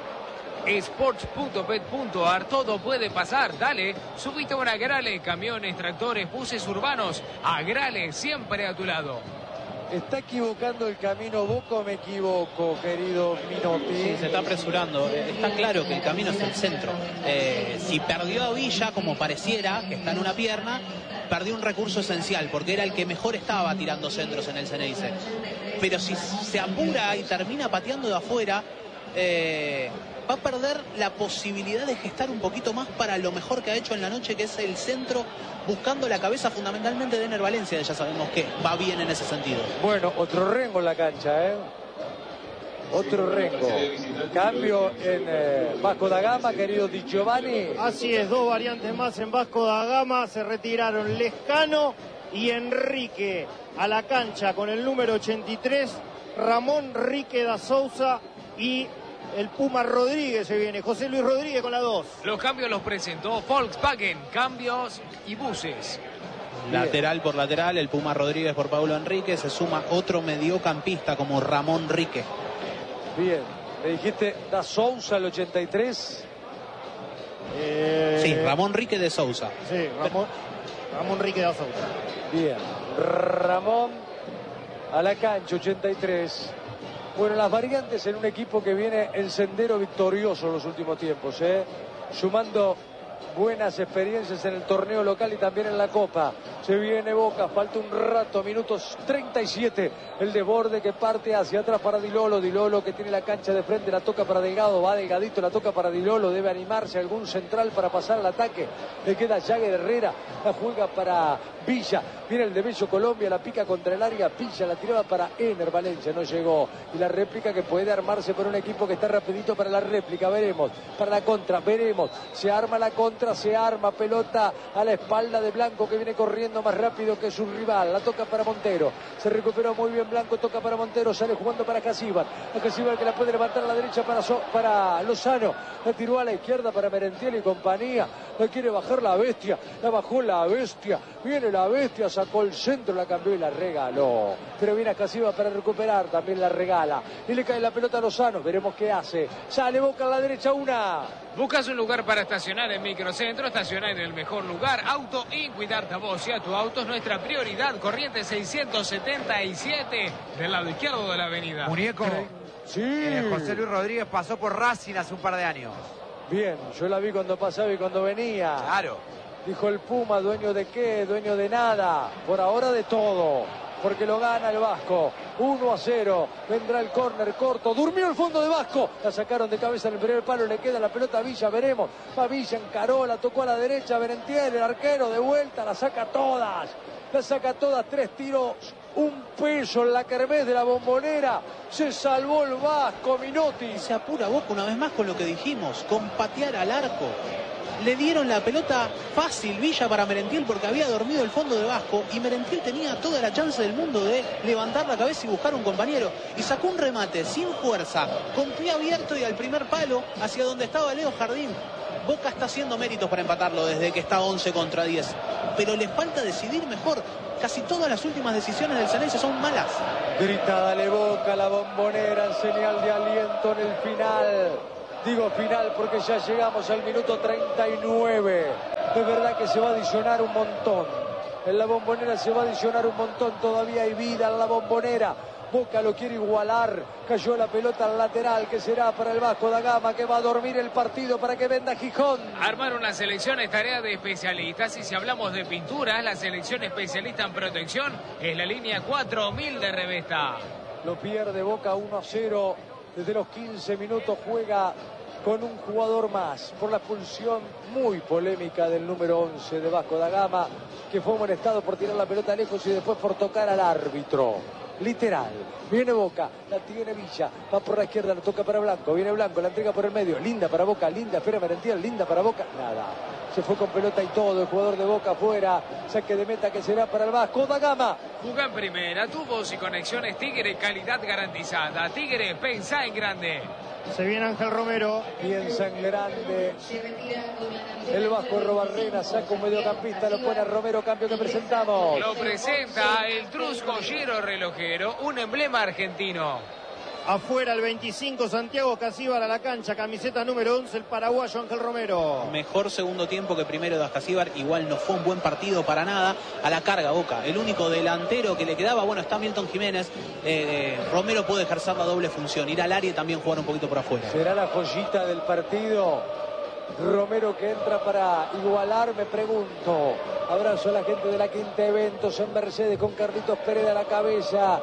D: Sports.bet.ar, todo puede pasar, dale, subite a un Agrale, camiones, tractores, buses urbanos, Agrale, siempre a tu lado.
A: ¿Está equivocando el camino Boca o me equivoco, querido Minotti?
C: Sí, se está apresurando. Está claro que el camino es el centro. Si perdió a Villa, como pareciera, que está en una pierna, perdió un recurso esencial, porque era el que mejor estaba tirando centros en el Ceneice. Pero si se apura y termina pateando de afuera, va a perder la posibilidad de gestar un poquito más para lo mejor que ha hecho en la noche, que es el centro, buscando la cabeza fundamentalmente de Ener Valencia. Ya sabemos que va bien en ese sentido.
A: Bueno, otro Rengo en la cancha, Otro Rengo. Cambio en Vasco da Gama, querido Di Giovanni.
B: Así es, dos variantes más en Vasco da Gama. Se retiraron Lescano y Enrique a la cancha con el número 83. Ramón Rique da Souza y el Puma Rodríguez se viene. José Luis Rodríguez con la 2.
D: Los cambios los presentó Volkswagen, cambios y buses.
C: Lateral por lateral, el Puma Rodríguez por Paulo Enrique. Se suma otro mediocampista como Ramón Rique.
A: Bien, me dijiste da Souza el 83.
C: Sí, Ramón Rique de Souza.
B: Sí, Ramón Rique da Souza.
A: Bien, Ramón a la cancha, 83. Bueno, las variantes en un equipo que viene en sendero victorioso en los últimos tiempos, sumando buenas experiencias en el torneo local y también en la Copa. Se viene Boca, falta un rato, minutos 37, el desborde que parte hacia atrás para Di Lolo. Di Lolo que tiene la cancha de frente, la toca para Delgado, va Delgadito, la toca para Di Lolo, debe animarse algún central para pasar al ataque. Le queda Jagger Herrera, la juega para Villa, viene el de Bello Colombia, la pica contra el área, Villa la tiraba para Ener Valencia, no llegó. Y la réplica que puede armarse por un equipo que está rapidito para la réplica, veremos, para la contra, veremos, se arma la contra, se arma, pelota a la espalda de Blanco que viene corriendo más rápido que su rival, la toca para Montero, se recuperó muy bien Blanco, toca para Montero, sale jugando para Casíbar, a Casíbar que la puede levantar a la derecha para Lozano, la tiró a la izquierda para Merentiel y compañía, la quiere bajar la bestia, la bajó la bestia, viene la bestia, sacó el centro, la cambió y la regaló, pero viene a Casíbar para recuperar, también la regala, y le cae la pelota a Lozano, veremos qué hace, sale Boca a la derecha, una.
D: ¿Buscas un lugar para estacionar en Microcentro? Estacionar en el mejor lugar. Auto y cuidarte a vos y a tu auto es nuestra prioridad. Corriente 677 del lado izquierdo de la avenida.
E: Muñeco,
A: Sí.
E: José Luis Rodríguez pasó por Racing hace un par de años.
A: Bien, yo la vi cuando pasaba y cuando venía.
E: Claro.
A: Dijo el Puma, ¿dueño de qué? Dueño de nada. Por ahora de todo. Porque lo gana el Vasco. 1-0. Vendrá el córner corto. Durmió el fondo de Vasco. La sacaron de cabeza en el primer palo. Le queda la pelota a Villa. Veremos. Va Villa, encaró, la tocó a la derecha. Merentiel, el arquero, de vuelta. La saca todas. La saca todas. 3 tiros. Un peso en la kermés de la Bombonera. Se salvó el Vasco, Minotti.
C: Se apura Boca una vez más con lo que dijimos, con patear al arco. le dieron la pelota fácil Villa para Merentiel porque había dormido el fondo de Vasco y Merentiel tenía toda la chance del mundo de levantar la cabeza y buscar un compañero y sacó un remate sin fuerza, con pie abierto y al primer palo hacia donde estaba Leo Jardín. Boca está haciendo méritos para empatarlo desde que está 11 contra 10, pero le falta decidir mejor. Casi todas las últimas decisiones del Ceneice son malas.
A: Grita, dale Boca, la Bombonera en señal de aliento en el final. Digo final porque ya llegamos al minuto 39. Es verdad que se va a adicionar un montón. En la Bombonera se va a adicionar un montón. Todavía hay vida en la Bombonera. Boca lo quiere igualar. Cayó la pelota al lateral que será para el Vasco da Gama, que va a dormir el partido para que venda Gijón.
D: Armar una selección es tarea de especialistas y si hablamos de pinturas, la selección especialista en protección es la línea 4000 de Revesta.
A: Lo pierde Boca 1-0. Desde los 15 minutos juega con un jugador más por la expulsión muy polémica del número 11 de Vasco da Gama, que fue amonestado por tirar la pelota lejos y después por tocar al árbitro. Literal, viene Boca, la tiene Villa, va por la izquierda, la toca para Blanco, viene Blanco, la entrega por el medio, linda para Boca, linda, espera Merentiel, linda para Boca, nada, se fue con pelota y todo, el jugador de Boca afuera, saque de meta que será para el Vasco da Gama.
D: Jugá en primera, tubos y conexiones Tigre, calidad garantizada. Tigre, pensá en grande.
B: Se viene Ángel Romero.
A: Piensa en grande. El Vasco Robarrena saca un mediocampista, lo pone a Romero, cambio que presentamos.
D: Lo presenta el Trusco Giro Relojero, un emblema argentino.
B: Afuera el 25, Santiago Casíbar a la cancha, camiseta número 11, el paraguayo Ángel Romero.
C: Mejor segundo tiempo que primero de Ascasíbar, igual no fue un buen partido para nada. A la carga Boca, el único delantero que le quedaba, bueno, está Milton Jiménez. Romero puede ejercer la doble función, ir al área y también jugar un poquito por afuera.
A: Será la joyita del partido. Romero que entra para igualar, me pregunto. Abrazo a la gente de la Quinta Eventos en Mercedes con Carlitos Pérez a la cabeza.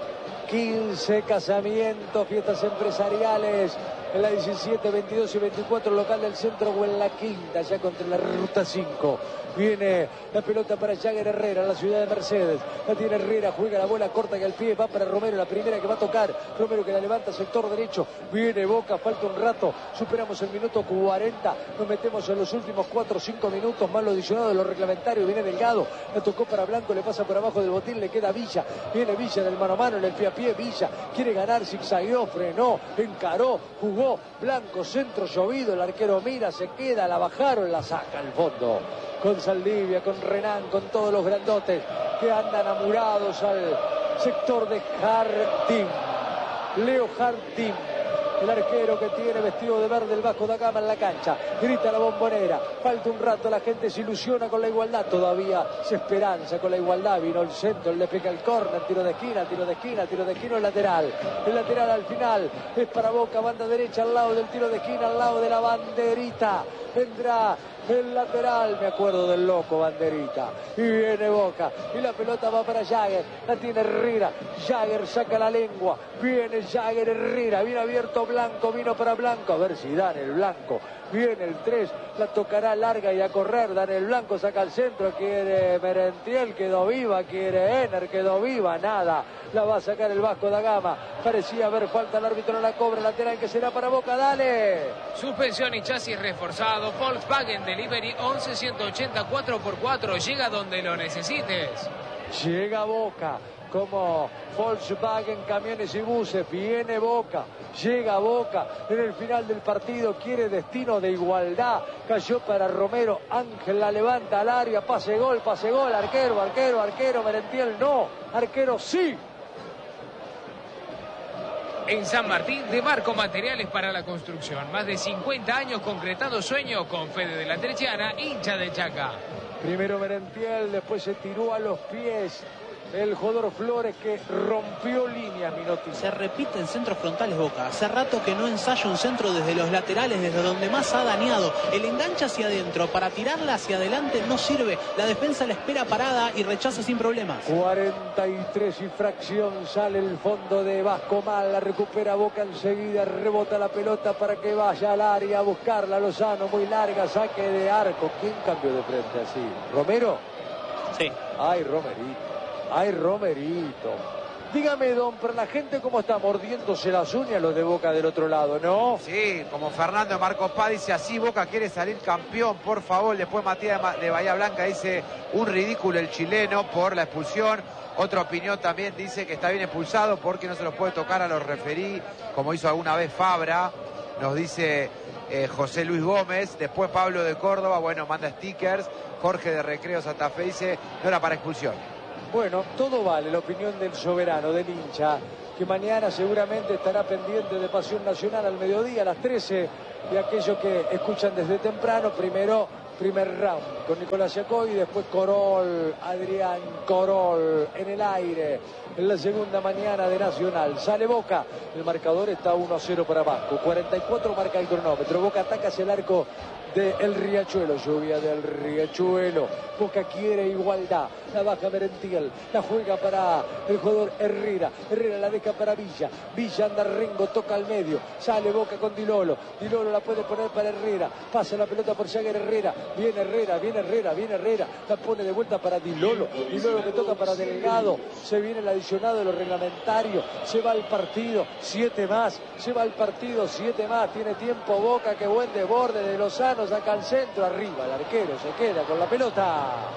A: 15 casamientos, fiestas empresariales en la 17, 22 y 24 local del centro o en la Quinta, ya contra la ruta 5. Viene la pelota para Jagger Herrera, la ciudad de Mercedes. La tiene Herrera, juega la bola corta que al pie va para Romero, la primera que va a tocar. Romero que la levanta, sector derecho. Viene Boca, falta un rato. Superamos el minuto 40. Nos metemos en los últimos 4 o 5 minutos, más lo adicionado de los reglamentarios. Viene Delgado, la tocó para Blanco, le pasa por abajo del botín, le queda Villa. Viene Villa del mano a mano en el pie a pie. Villa quiere ganar, zigzagueó, frenó, encaró, jugó. Blanco, centro llovido, el arquero mira, se queda, la bajaron, la saca al fondo. Con Saldivia, con Renan, con todos los grandotes que andan amurados al sector de Jardín. Leo Jardín, el arquero que tiene vestido de verde el Vasco da Gama en la cancha. Grita la Bombonera, falta un rato, la gente se ilusiona con la igualdad, todavía se esperanza con la igualdad. Vino el centro, le pega el córner, tiro de esquina, tiro de esquina, tiro de esquina, el lateral. El lateral al final es para Boca, banda derecha al lado del tiro de esquina, al lado de la banderita. Vendrá el lateral, me acuerdo del loco Banderita, y viene Boca, y la pelota va para Jagger, la tiene Herrera, Jagger saca la lengua, viene Jagger Herrera, viene abierto Blanco, vino para Blanco, a ver si dan el Blanco, viene el 3, la tocará larga y a correr, dan el Blanco, saca al centro, quiere Merentiel, quedó viva, quiere Ener, quedó viva, nada, la va a sacar el Vasco da Gama, parecía haber falta, el árbitro no la cobra, lateral que será para Boca, dale.
D: Suspensión y chasis reforzado, Volkswagen Delivery 11-180 4x4, llega donde lo necesites.
A: Llega Boca, como Volkswagen, camiones y buses, viene Boca, llega Boca, en el final del partido quiere destino de igualdad, cayó para Romero, Ángel la levanta al área, pase gol, arquero, Merentiel no, arquero sí.
D: En San Martín, de Marco Materiales para la Construcción. Más de 50 años concretando sueños con Fede de la Terciana, hincha de Chaca.
A: Primero Merentiel, después se tiró a los pies el jugador Flores que rompió líneas, Minotti.
C: Se repiten centros frontales Boca. Hace rato que no ensaya un centro desde los laterales, desde donde más ha dañado. El enganche hacia adentro para tirarla hacia adelante no sirve. La defensa la espera parada y rechaza sin problemas.
A: 43 y fracción, sale el fondo de Vasco mal, la recupera Boca enseguida, rebota la pelota para que vaya al área a buscarla. Lozano, muy larga, saque de arco. ¿Quién cambió de frente así? ¿Romero?
C: Sí.
A: Ay, Romerito. Dígame, don, pero la gente cómo está mordiéndose las uñas los de Boca del otro lado, ¿no?
E: Sí, como Fernando Marcos Paz dice, así Boca quiere salir campeón, por favor. Después Matías de Bahía Blanca dice, un ridículo el chileno por la expulsión. Otra opinión también dice que está bien expulsado porque no se los puede tocar a los referí, como hizo alguna vez Fabra, nos dice José Luis Gómez. Después Pablo de Córdoba, bueno, manda stickers. Jorge de Recreo Santa Fe dice, no era para expulsión.
A: Bueno, todo vale, la opinión del soberano, del hincha, que mañana seguramente estará pendiente de Pasión Nacional al mediodía, a las 13, y aquellos que escuchan desde temprano, primer round con Nicolás Yacoy, y después Corol, Adrián Corol en el aire, en la segunda mañana de Nacional. Sale Boca, el marcador está 1-0 para Vasco, 44 marca el cronómetro, Boca ataca hacia el arco del Riachuelo, lluvia del Riachuelo. Boca quiere igualdad, la baja Merentiel, la juega para el jugador Herrera, Herrera la deja para Villa, Villa anda Rengo, toca al medio, sale Boca con Di Lolo la puede poner para Herrera, pasa la pelota por Jagger, Herrera, viene Herrera, la pone de vuelta para Di Lolo que toca para Delgado, se viene el adicionado de lo reglamentario, se va el partido, 7 más, tiene tiempo Boca, que buen desborde de Lozano, saca al centro, arriba el arquero, se queda con la pelota.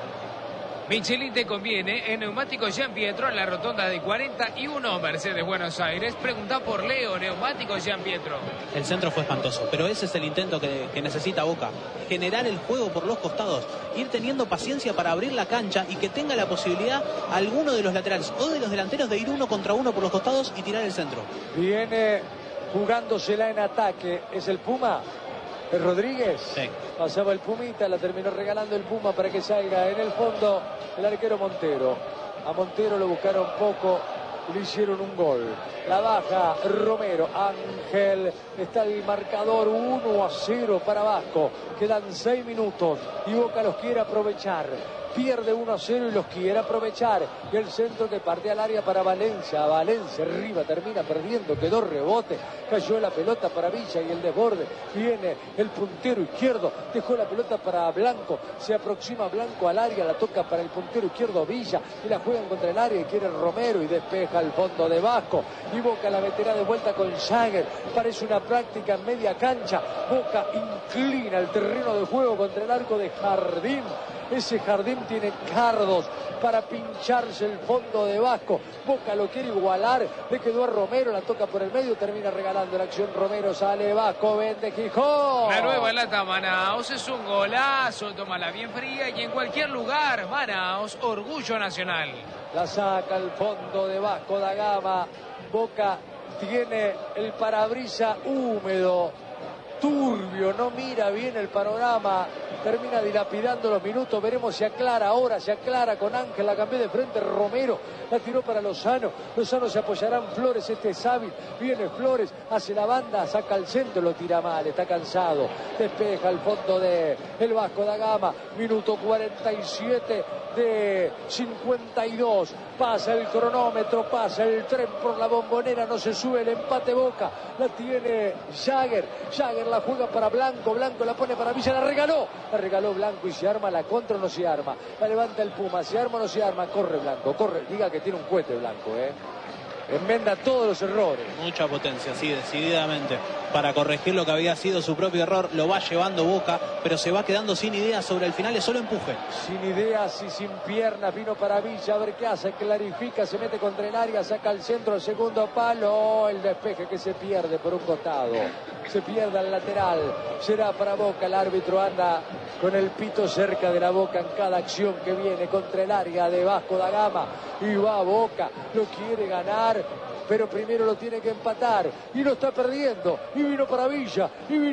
D: Michelin te conviene en Neumáticos Gian Pietro en la rotonda de 41 Mercedes Buenos Aires. Pregunta por Leo, Neumáticos Gian Pietro.
C: El centro fue espantoso, pero ese es el intento que necesita Boca. Generar el juego por los costados, ir teniendo paciencia para abrir la cancha y que tenga la posibilidad alguno de los laterales o de los delanteros de ir 1 contra 1 por los costados y tirar el centro.
A: Viene jugándosela en ataque, ¿es el Puma? ¿Es Rodríguez?
C: Sí.
A: Pasaba el Pumita, la terminó regalando el Puma para que salga en el fondo el arquero Montero. A Montero lo buscaron poco, le hicieron un gol. La baja Romero, Ángel, está el marcador 1-0 para Vasco. Quedan 6 minutos y Boca los quiere aprovechar. Pierde 1-0 y los quiere aprovechar. Y el centro que parte al área para Valencia. Valencia arriba, termina perdiendo, quedó rebote. Cayó la pelota para Villa y el desborde. Viene el puntero izquierdo, dejó la pelota para Blanco. Se aproxima Blanco al área, la toca para el puntero izquierdo Villa. Y la juegan contra el área y quiere Romero y despeja al fondo de Vasco. Y Boca la meterá de vuelta con Jagger. Parece una práctica en media cancha. Boca inclina el terreno de juego contra el arco de Jardín. Ese Jardín tiene cardos para pincharse el fondo de Vasco. Boca lo quiere igualar, le quedó a Romero, la toca por el medio, termina regalando la acción Romero, sale Vasco, vende Gijón.
D: La nueva lata Manaos es un golazo, tómala bien fría y en cualquier lugar. Manaos, orgullo nacional.
A: La saca al fondo de Vasco da Gama. Boca tiene el parabrisas húmedo, turbio, no mira bien el panorama, termina dilapidando los minutos. Veremos si aclara ahora, se aclara con Ángel, la cambió de frente Romero, la tiró para Lozano se apoyará en Flores, este es hábil, viene Flores, hace la banda, saca al centro, lo tira mal, está cansado, despeja el fondo de el Vasco da Gama, minuto 47 de 52, pasa el cronómetro, pasa el tren por la Bombonera, no se sube el empate. Boca la tiene Jagger la juega para Blanco la pone para Villa, la regaló Blanco y se arma la contra o no se arma, la levanta el Puma, se arma o no se arma, corre Blanco, diga que tiene un cohete Blanco, enmenda todos los errores.
C: Mucha potencia, sí, decididamente, para corregir lo que había sido su propio error. Lo va llevando Boca, pero se va quedando sin ideas sobre el final, es solo empuje.
A: Sin ideas y sin piernas, vino para Villa, a ver qué hace, clarifica, se mete contra el área, saca al centro, el segundo palo, el despeje que se pierde por un costado, se pierde al lateral, será para Boca. El árbitro anda con el pito cerca de la Boca en cada acción que viene contra el área de Vasco da Gama, y va Boca, lo quiere ganar, pero primero lo tiene que empatar y lo está perdiendo, y vino para Villa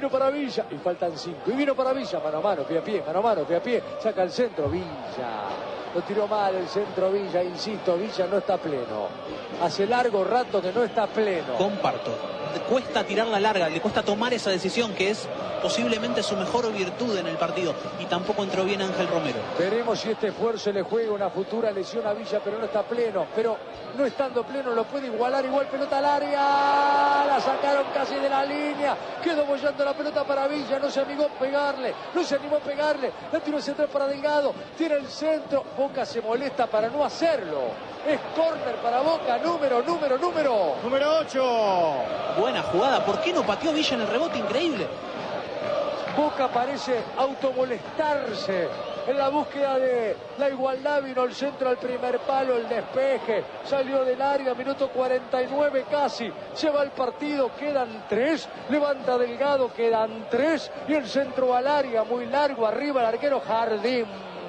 A: y faltan 5, y vino para Villa, mano a mano, pie a pie, saca el centro, Villa lo tiró mal el centro Villa, insisto, Villa no está pleno, hace largo rato que no está pleno.
C: Comparto. cuesta tirar la larga, le cuesta tomar esa decisión que es posiblemente su mejor virtud en el partido, y tampoco entró bien Ángel Romero.
A: Veremos si este esfuerzo le juega una futura lesión a Villa, pero no está pleno. Pero no estando pleno lo puede igualar. Igual pelota al área, la sacaron casi de la línea, quedó bollando la pelota para Villa, no se animó a pegarle, la tiró central para Delgado, tira el centro, Boca se molesta para no hacerlo. Es córner para Boca, número
B: 8.
C: Buena jugada, ¿por qué no pateó Villa en el rebote? Increíble.
A: Boca parece automolestarse en la búsqueda de la igualdad. Vino el centro al primer palo, el despeje, salió del área, minuto 49 casi, se va el partido, quedan 3, levanta Delgado, quedan 3, y el centro al área, muy largo, arriba el arquero Jardín.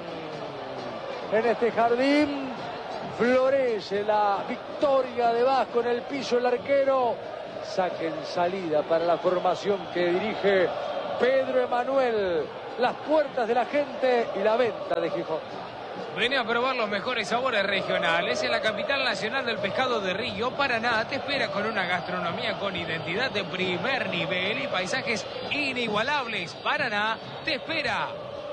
A: En este Jardín florece la victoria de Vasco en el piso, el arquero. Saque en salida para la formación que dirige Pedro Emanuel. Las puertas de la gente y la venta de Gijón.
D: Vení a probar los mejores sabores regionales en la capital nacional del pescado de Río. Paraná te espera con una gastronomía con identidad de primer nivel y paisajes inigualables. Paraná te espera.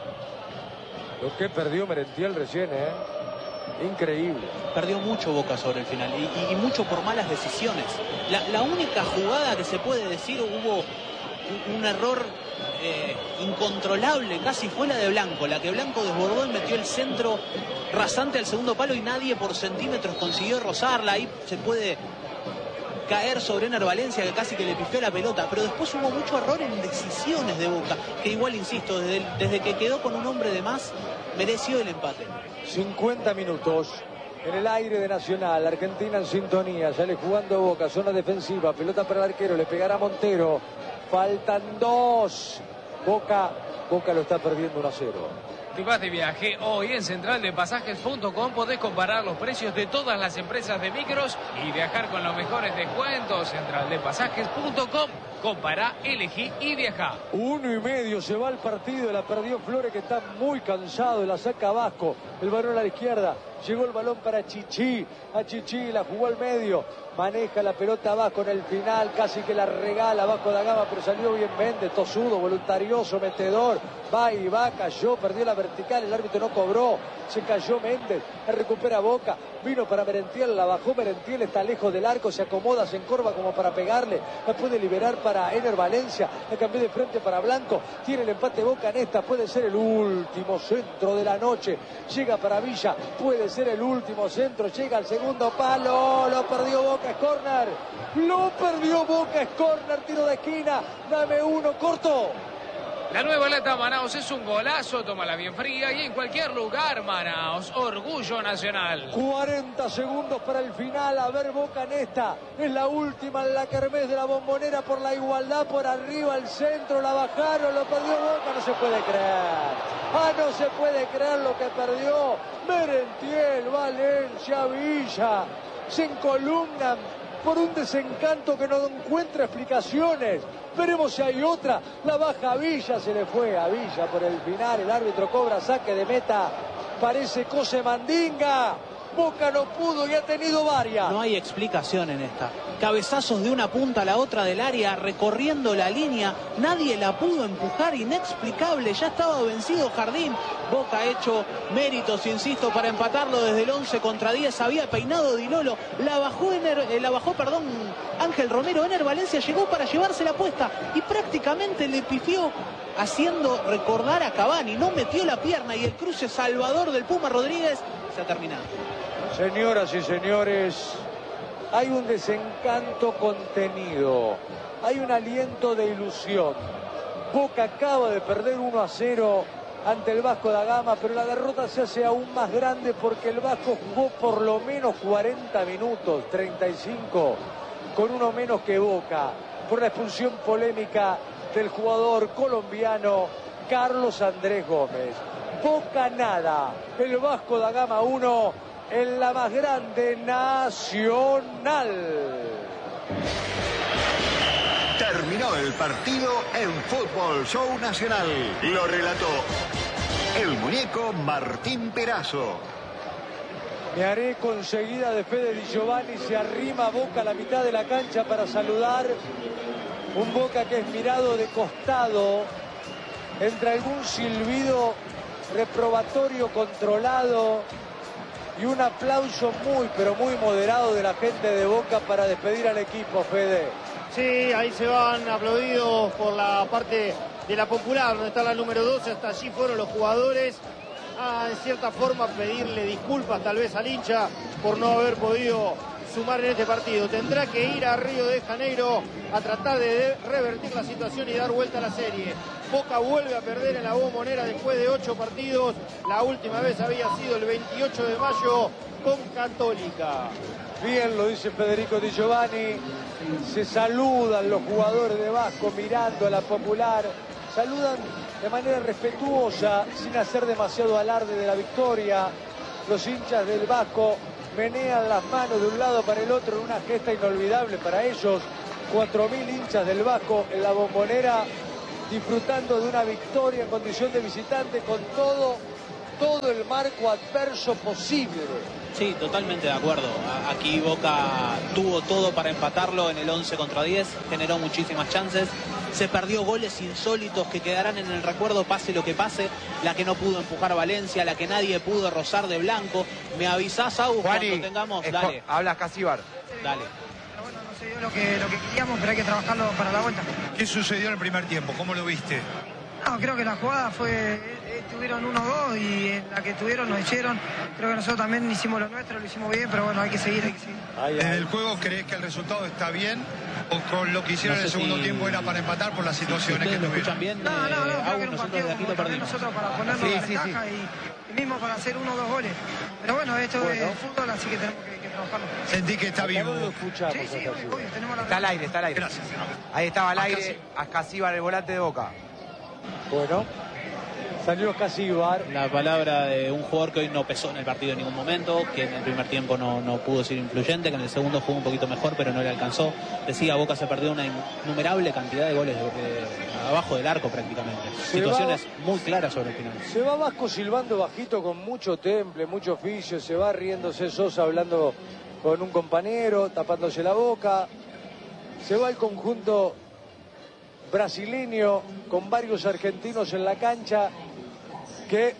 A: Lo que perdió Merentiel recién, increíble.
C: Perdió mucho Boca sobre el final y mucho por malas decisiones. La única jugada que se puede decir hubo un error incontrolable, casi fue la de Blanco, la que Blanco desbordó y metió el centro rasante al segundo palo y nadie por centímetros consiguió rozarla. Ahí se puede caer sobre Ener Valencia, que casi que le pifió la pelota, pero después hubo mucho error en decisiones de Boca, que igual, insisto, desde que quedó con un hombre de más, mereció el empate.
A: 50 minutos en el aire de Nacional, Argentina en sintonía, sale jugando Boca, zona defensiva, pelota para el arquero, le pegará Montero, faltan 2, Boca lo está perdiendo 1-0.
D: Si vas de viaje, hoy en centraldepasajes.com podés comparar los precios de todas las empresas de micros y viajar con los mejores descuentos. Centraldepasajes.com, compara, elegí y viaja.
A: 1:30 se va el partido, la perdió Flores, que está muy cansado, la saca Vasco, el balón a la izquierda, llegó el balón para Chichi, a Chichi la jugó al medio, maneja la pelota Vasco en el final, casi que la regala Vasco da Gama, pero salió bien Méndez, tosudo, voluntarioso, metedor, va y va, cayó, perdió la vertical, el árbitro no cobró, se cayó Méndez, la recupera Boca, vino para Merentiel, la bajó Merentiel, está lejos del arco, se acomoda, se encorva como para pegarle, la puede liberar para Ener Valencia, la cambió de frente para Blanco, tiene el empate Boca en esta, puede ser el último centro de la noche, llega para Villa, puede ser el último centro, llega al segundo palo, lo perdió Boca, es córner, lo perdió Boca, es córner, tiro de esquina, dame uno, corto.
D: La nueva lata Manaos es un golazo, tómala bien fría y en cualquier lugar. Manaos, orgullo nacional.
A: 40 segundos para el final, a ver Boca en esta, es la última en la kermés de la Bombonera por la igualdad, por arriba el centro, la bajaron, lo perdió Boca, no se puede creer. No se puede creer lo que perdió Merentiel, Valencia, Villa, se encolumnan por un desencanto que no encuentra explicaciones. Veremos si hay otra, la baja Villa, se le fue a Villa por el final, el árbitro cobra saque de meta, parece Cose Mandinga, Boca no pudo y ha tenido varias.
C: No hay explicación en esta. Cabezazos de una punta a la otra del área, recorriendo la línea, nadie la pudo empujar, inexplicable, ya estaba vencido Jardín. Boca ha hecho méritos, insisto, para empatarlo desde el 11 contra 10, había peinado Di Lolo, la bajó Ángel Romero, Ener Valencia llegó para llevarse la puesta y prácticamente le pifió, haciendo recordar a Cavani, no metió la pierna y el cruce salvador del Puma Rodríguez se ha terminado.
A: Señoras y señores, hay un desencanto contenido, hay un aliento de ilusión. Boca acaba de perder 1-0 ante el Vasco da Gama, pero la derrota se hace aún más grande porque el Vasco jugó por lo menos 40 minutos, 35, con uno menos que Boca, por la expulsión polémica del jugador colombiano Carlos Andrés Gómez. Boca nada, el Vasco da Gama 1 en la más grande Nacional.
F: Terminó el partido en Fútbol Show Nacional. Lo relató el muñeco Martín Perazo.
A: Me haré conseguida de Fede Di Giovanni. Se arrima Boca a la mitad de la cancha para saludar. Un Boca que es mirado de costado, entre algún silbido reprobatorio controlado y un aplauso muy, pero muy moderado de la gente de Boca para despedir al equipo, Fede.
B: Sí, ahí se van aplaudidos por la parte de la Popular, donde está la número 12. Hasta allí fueron los jugadores a, en cierta forma, pedirle disculpas tal vez al hincha por no haber podido sumar en este partido. Tendrá que ir a Río de Janeiro a tratar de revertir la situación y dar vuelta a la serie. Boca vuelve a perder en la Bombonera después de 8 partidos. La última vez había sido el 28 de mayo con Católica.
A: Bien lo dice Federico Di Giovanni. Se saludan los jugadores de Vasco mirando a la Popular. Saludan de manera respetuosa, sin hacer demasiado alarde de la victoria. Los hinchas del Vasco menean las manos de un lado para el otro en una gesta inolvidable para ellos. 4.000 hinchas del Vasco en la Bombonera, disfrutando de una victoria en condición de visitante con todo el marco adverso posible.
C: Sí, totalmente de acuerdo. Aquí Boca tuvo todo para empatarlo en el 11 contra 10, generó muchísimas chances. Se perdió goles insólitos que quedarán en el recuerdo pase lo que pase. La que no pudo empujar Valencia, la que nadie pudo rozar de blanco. Me avisás, Agus, cuando tengamos... Dale.
E: Habla Casíbar.
C: Dale.
G: Pero bueno, no se dio lo que queríamos, pero hay que trabajarlo para la vuelta.
H: ¿Qué sucedió en el primer tiempo? ¿Cómo lo viste?
G: No, creo que la jugada tuvieron 1-2 y en la que tuvieron nos hicieron. Creo que nosotros también hicimos lo nuestro, lo hicimos bien, pero bueno, hay que seguir.
H: ¿Desde el juego crees que el resultado está bien? ¿O con lo que hicieron en el segundo tiempo era para empatar por las situaciones que tuvieron?
C: Bien,
G: No, creo que era un partido
C: de aquí lo perdimos.
G: nosotros para ponernos la ventaja y mismo para hacer 1 o 2 goles. Pero bueno, esto es fútbol, así que tenemos que trabajarlo.
H: Sentí que está vivo.
G: Sí, obvio, tenemos la
E: Está al aire, está al aire.
H: Gracias.
E: Ahí estaba al aire Casíbar, el volante de Boca.
A: Bueno, salió Casíbar.
C: La palabra de un jugador que hoy no pesó en el partido en ningún momento, que en el primer tiempo no pudo ser influyente, que en el segundo jugó un poquito mejor, pero no le alcanzó. Decía, Boca se perdió una innumerable cantidad de goles abajo del arco prácticamente. Situaciones muy claras sobre el final.
A: Se va Vasco silbando bajito con mucho temple, mucho oficio. Se va riéndose Sosa hablando con un compañero, tapándose la boca. Se va el conjunto brasileño con varios argentinos en la cancha que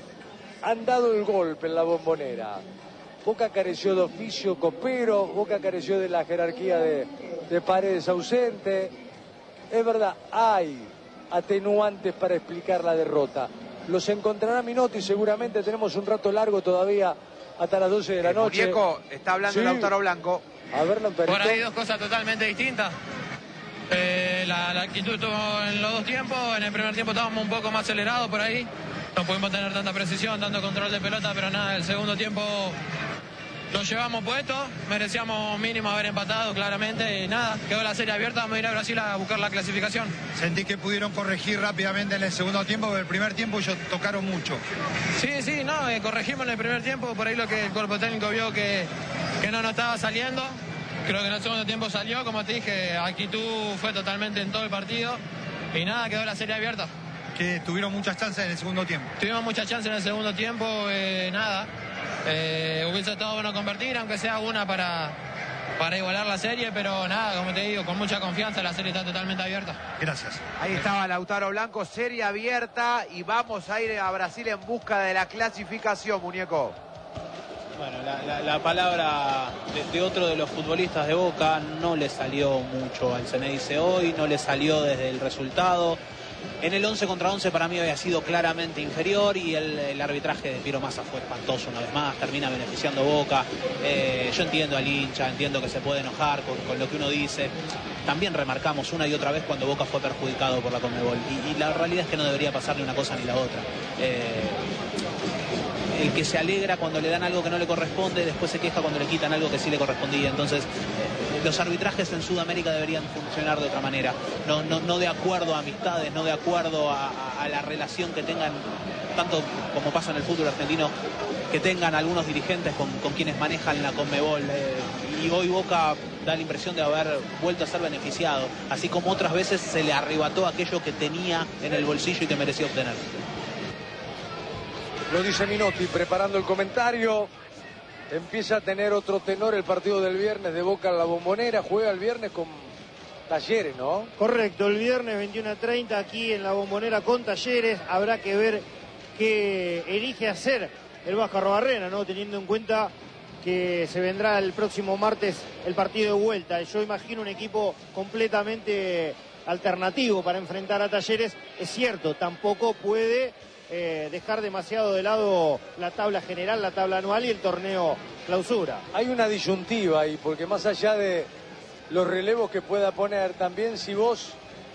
A: han dado el golpe en la Bombonera. Boca careció de oficio copero, Boca careció de la jerarquía de Paredes ausente. Es verdad, hay atenuantes para explicar la derrota. Los encontrará Minotti, seguramente tenemos un rato largo todavía hasta las 12 de la noche.
E: Muñeco, está hablando Lautaro Blanco.
A: A verlo,
I: Por ahí dos cosas totalmente distintas. La actitud estuvo en los dos tiempos. En el primer tiempo estábamos un poco más acelerados por ahí. No pudimos tener tanta precisión, tanto control de pelota, pero nada, el segundo tiempo lo llevamos puesto. Merecíamos mínimo haber empatado claramente y nada, quedó la serie abierta. Vamos a ir a Brasil a buscar la clasificación.
H: Sentí que pudieron corregir rápidamente en el segundo tiempo, pero el primer tiempo ellos tocaron mucho.
I: Sí, no, corregimos en el primer tiempo. Por ahí lo que el cuerpo técnico vio que no nos estaba saliendo. Creo que en el segundo tiempo salió, como te dije, actitud fue totalmente en todo el partido y nada, quedó la serie abierta.
H: Que tuvieron muchas chances en el segundo tiempo.
I: Tuvimos muchas chances en el segundo tiempo, nada. Hubiese estado bueno convertir, aunque sea una para igualar la serie, pero nada, como te digo, con mucha confianza, la serie está totalmente abierta.
H: Gracias.
E: Ahí estaba Lautaro Blanco, serie abierta y vamos a ir a Brasil en busca de la clasificación, muñeco.
C: Bueno, la palabra de otro de los futbolistas de Boca no le salió mucho al Ceneice hoy, no le salió desde el resultado. En el 11 contra 11 para mí había sido claramente inferior y el arbitraje de Piero Massa fue espantoso una vez más, termina beneficiando a Boca. Yo entiendo al hincha, entiendo que se puede enojar con lo que uno dice. También remarcamos una y otra vez cuando Boca fue perjudicado por la Conmebol y la realidad es que no debería pasar ni una cosa ni la otra. El que se alegra cuando le dan algo que no le corresponde, después se queja cuando le quitan algo que sí le correspondía. Entonces, los arbitrajes en Sudamérica deberían funcionar de otra manera. No de acuerdo a amistades, no de acuerdo a la relación que tengan, tanto como pasa en el fútbol argentino, que tengan algunos dirigentes con quienes manejan la Conmebol. Y hoy Boca da la impresión de haber vuelto a ser beneficiado, así como otras veces se le arrebató aquello que tenía en el bolsillo y que merecía obtener.
A: Lo dice Minotti preparando el comentario. empieza a tener otro tenor el partido del viernes de Boca en la Bombonera. Juega el viernes con Talleres, ¿no?
B: Correcto, el viernes 21:30 aquí en la Bombonera con Talleres. Habrá que ver qué elige hacer el Vasco Arrobarrena, ¿no? Teniendo en cuenta que se vendrá el próximo martes el partido de vuelta. Yo imagino un equipo completamente alternativo para enfrentar a Talleres. Es cierto, tampoco puede dejar demasiado de lado la tabla general, la tabla anual y el torneo clausura.
A: Hay una disyuntiva ahí, porque más allá de los relevos que pueda poner, también si vos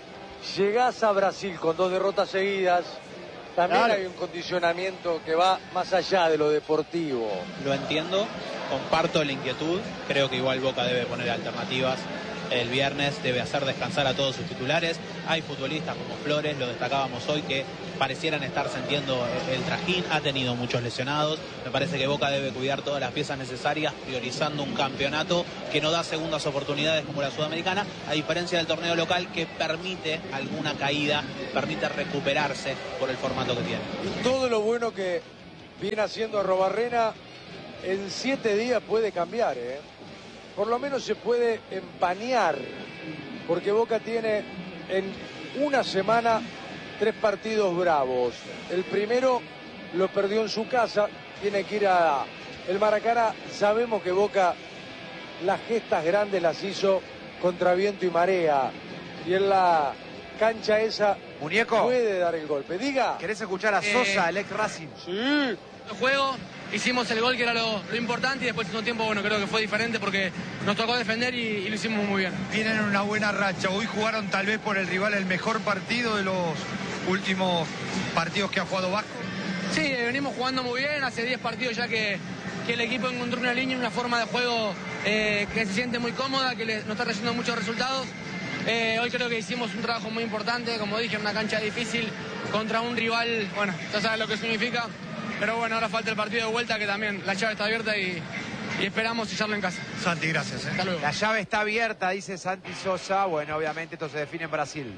A: llegás a Brasil con 2 derrotas seguidas, también hay un condicionamiento que va más allá de lo deportivo.
C: Lo entiendo, comparto la inquietud, creo que igual Boca debe poner alternativas. El viernes debe hacer descansar a todos sus titulares. Hay futbolistas como Flores, lo destacábamos hoy, que parecieran estar sintiendo el trajín. Ha tenido muchos lesionados. Me parece que Boca debe cuidar todas las piezas necesarias, priorizando un campeonato que no da segundas oportunidades como la Sudamericana, a diferencia del torneo local que permite alguna caída, permite recuperarse por el formato que tiene.
A: Y todo lo bueno que viene haciendo Arrobarrena en 7 días puede cambiar, ¿eh? Por lo menos se puede empañar, porque Boca tiene en una semana 3 partidos bravos. El primero lo perdió en su casa, tiene que ir a el Maracaná. Sabemos que Boca las gestas grandes las hizo contra viento y marea, y en la cancha esa
E: Muñeco,
A: puede dar el golpe. Diga.
E: ¿Querés escuchar a Sosa, el ex Racing?
A: Sí.
I: El juego, hicimos el gol que era lo importante, y después de un tiempo, bueno, creo que fue diferente porque nos tocó defender y lo hicimos muy bien.
H: Vienen en una buena racha. Hoy jugaron tal vez por el rival el mejor partido de los últimos partidos que ha jugado Vasco.
I: Sí, venimos jugando muy bien, hace 10 partidos ya que el equipo encontró una línea, una forma de juego que se siente muy cómoda, que nos está trayendo muchos resultados. Hoy creo que hicimos un trabajo muy importante, como dije, en una cancha difícil contra un rival, bueno, ya sabes lo que significa, pero bueno, ahora falta el partido de vuelta, que también la llave está abierta y esperamos sellarlo en casa.
H: Santi, gracias.
I: Hasta luego.
E: La llave está abierta, dice Santi Sosa. Bueno, obviamente esto se define en Brasil.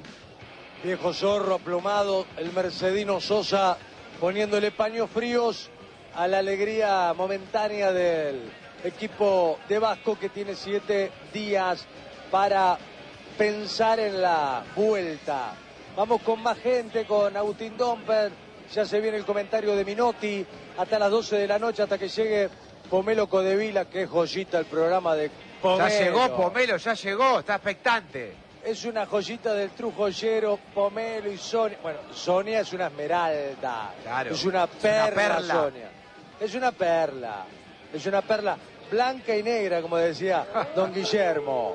A: Viejo zorro aplomado, el mercedino Sosa poniéndole paños fríos a la alegría momentánea del equipo de Vasco, que tiene 7 días para pensar en la vuelta. Vamos con más gente, con Agustín Domper. Ya se viene el comentario de Minotti hasta las 12 de la noche, hasta que llegue Pomelo Codevila, que es joyita el programa de Pomelo.
E: Ya llegó Pomelo, ya llegó, está expectante.
A: Es una joyita del trujoyero, Pomelo y Sonia. Bueno, Sonia es una esmeralda.
E: Claro.
A: Es una perla,
E: perla.
A: Sonia. Es una perla. Es una perla blanca y negra, como decía don Guillermo.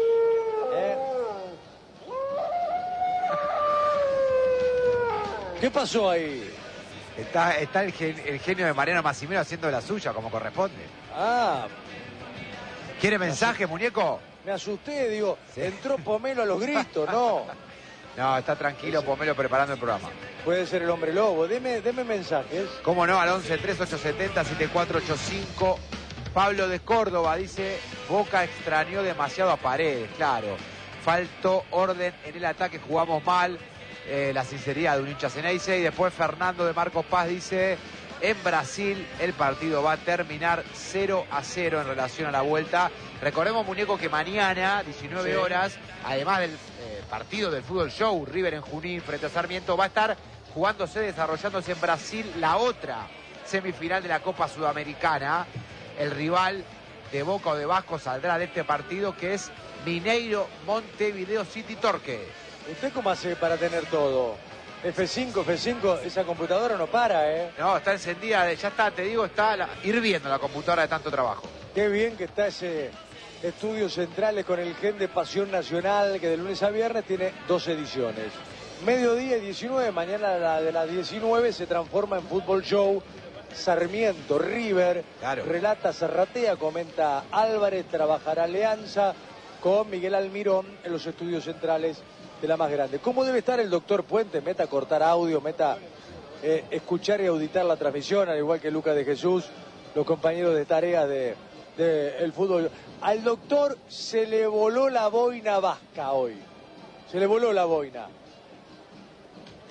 A: ¿Qué pasó ahí?
E: Está el genio de Mariano Massimino haciendo la suya como corresponde.
A: Ah,
E: ¿Quiere mensaje, muñeco?
A: me asusté, digo,
E: Sí.
A: entró Pomelo a los gritos, no.
E: No, está tranquilo Pomelo preparando el programa.
A: Puede ser el hombre lobo. Deme mensajes.
E: ¿Cómo no? Al 11-3870-7485. Pablo de Córdoba dice: Boca extrañó demasiado a Paredes. Claro, faltó orden en el ataque, jugamos mal. La sinceridad de un hincha Ceneice. Y después Fernando de Marcos Paz dice: en Brasil el partido va a terminar 0-0 en relación a la vuelta. Recordemos, muñeco, que mañana, 19 horas, además del partido del Fútbol Show, River en Junín frente a Sarmiento, va a estar jugándose, desarrollándose en Brasil la otra semifinal de la Copa Sudamericana. El rival de Boca o de Vasco saldrá de este partido, que es Mineiro Montevideo City Torque.
A: ¿Usted cómo hace para tener todo? F5, esa computadora no para, ¿eh?
E: No, está encendida, ya está, te digo, está hirviendo la computadora de tanto trabajo.
A: Qué bien que está ese Estudios Centrales con el gen de Pasión Nacional, que de lunes a viernes tiene 2 ediciones. Mediodía y 19, mañana la de las 19 se transforma en Fútbol Show. Sarmiento, River,
E: Claro.
A: Relata Zarratea, comenta Álvarez, trabajará Alianza con Miguel Almirón en los Estudios Centrales de la más grande. ¿Cómo debe estar el doctor Puente? Meta cortar audio, meta escuchar y auditar la transmisión, al igual que Lucas de Jesús, los compañeros de tareas de el fútbol. Al doctor se le voló la boina vasca hoy. Se le voló la boina.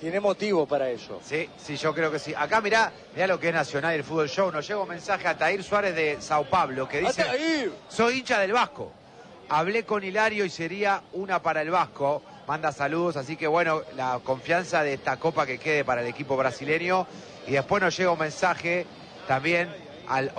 A: Tiene motivo para eso.
E: Sí, sí, yo creo que sí. Acá mirá lo que es Nacional y el Fútbol Show. Nos llega un mensaje a Tair Suárez de Sao Paulo que dice:
A: ¡Atair!
E: Soy hincha del Vasco. Hablé con Hilario y sería una para el Vasco. Manda saludos, así que bueno, la confianza de esta copa que quede para el equipo brasileño. Y después nos llega un mensaje también al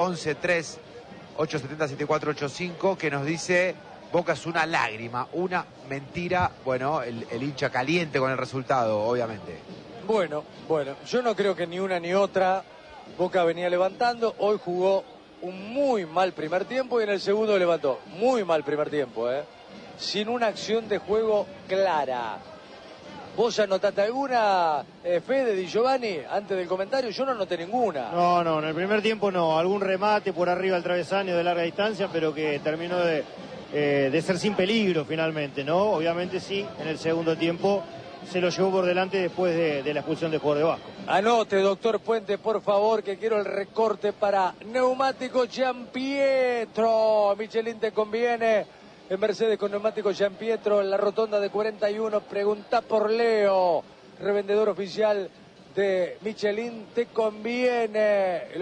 E: 11-3-870-7485 que nos dice: Boca es una lágrima, una mentira. Bueno, el hincha caliente con el resultado, obviamente.
A: Bueno, yo no creo que ni una ni otra. Boca venía levantando, hoy jugó un muy mal primer tiempo y en el segundo levantó. Muy mal primer tiempo, sin una acción de juego clara. ¿Vos anotaste alguna, Fede, Di Giovanni, antes del comentario? Yo no anoté ninguna.
B: No, en el primer tiempo no. Algún remate por arriba del travesaño de larga distancia, pero que terminó de ser sin peligro finalmente, ¿no? Obviamente sí, en el segundo tiempo se lo llevó por delante después de la expulsión del jugador de Vasco.
A: Anote, doctor Puente, por favor, que quiero el recorte para Neumático Giampietro. Michelin te conviene. En Mercedes con Neumático Giampietro, en la rotonda de 41, pregunta por Leo, revendedor oficial de Michelin te conviene.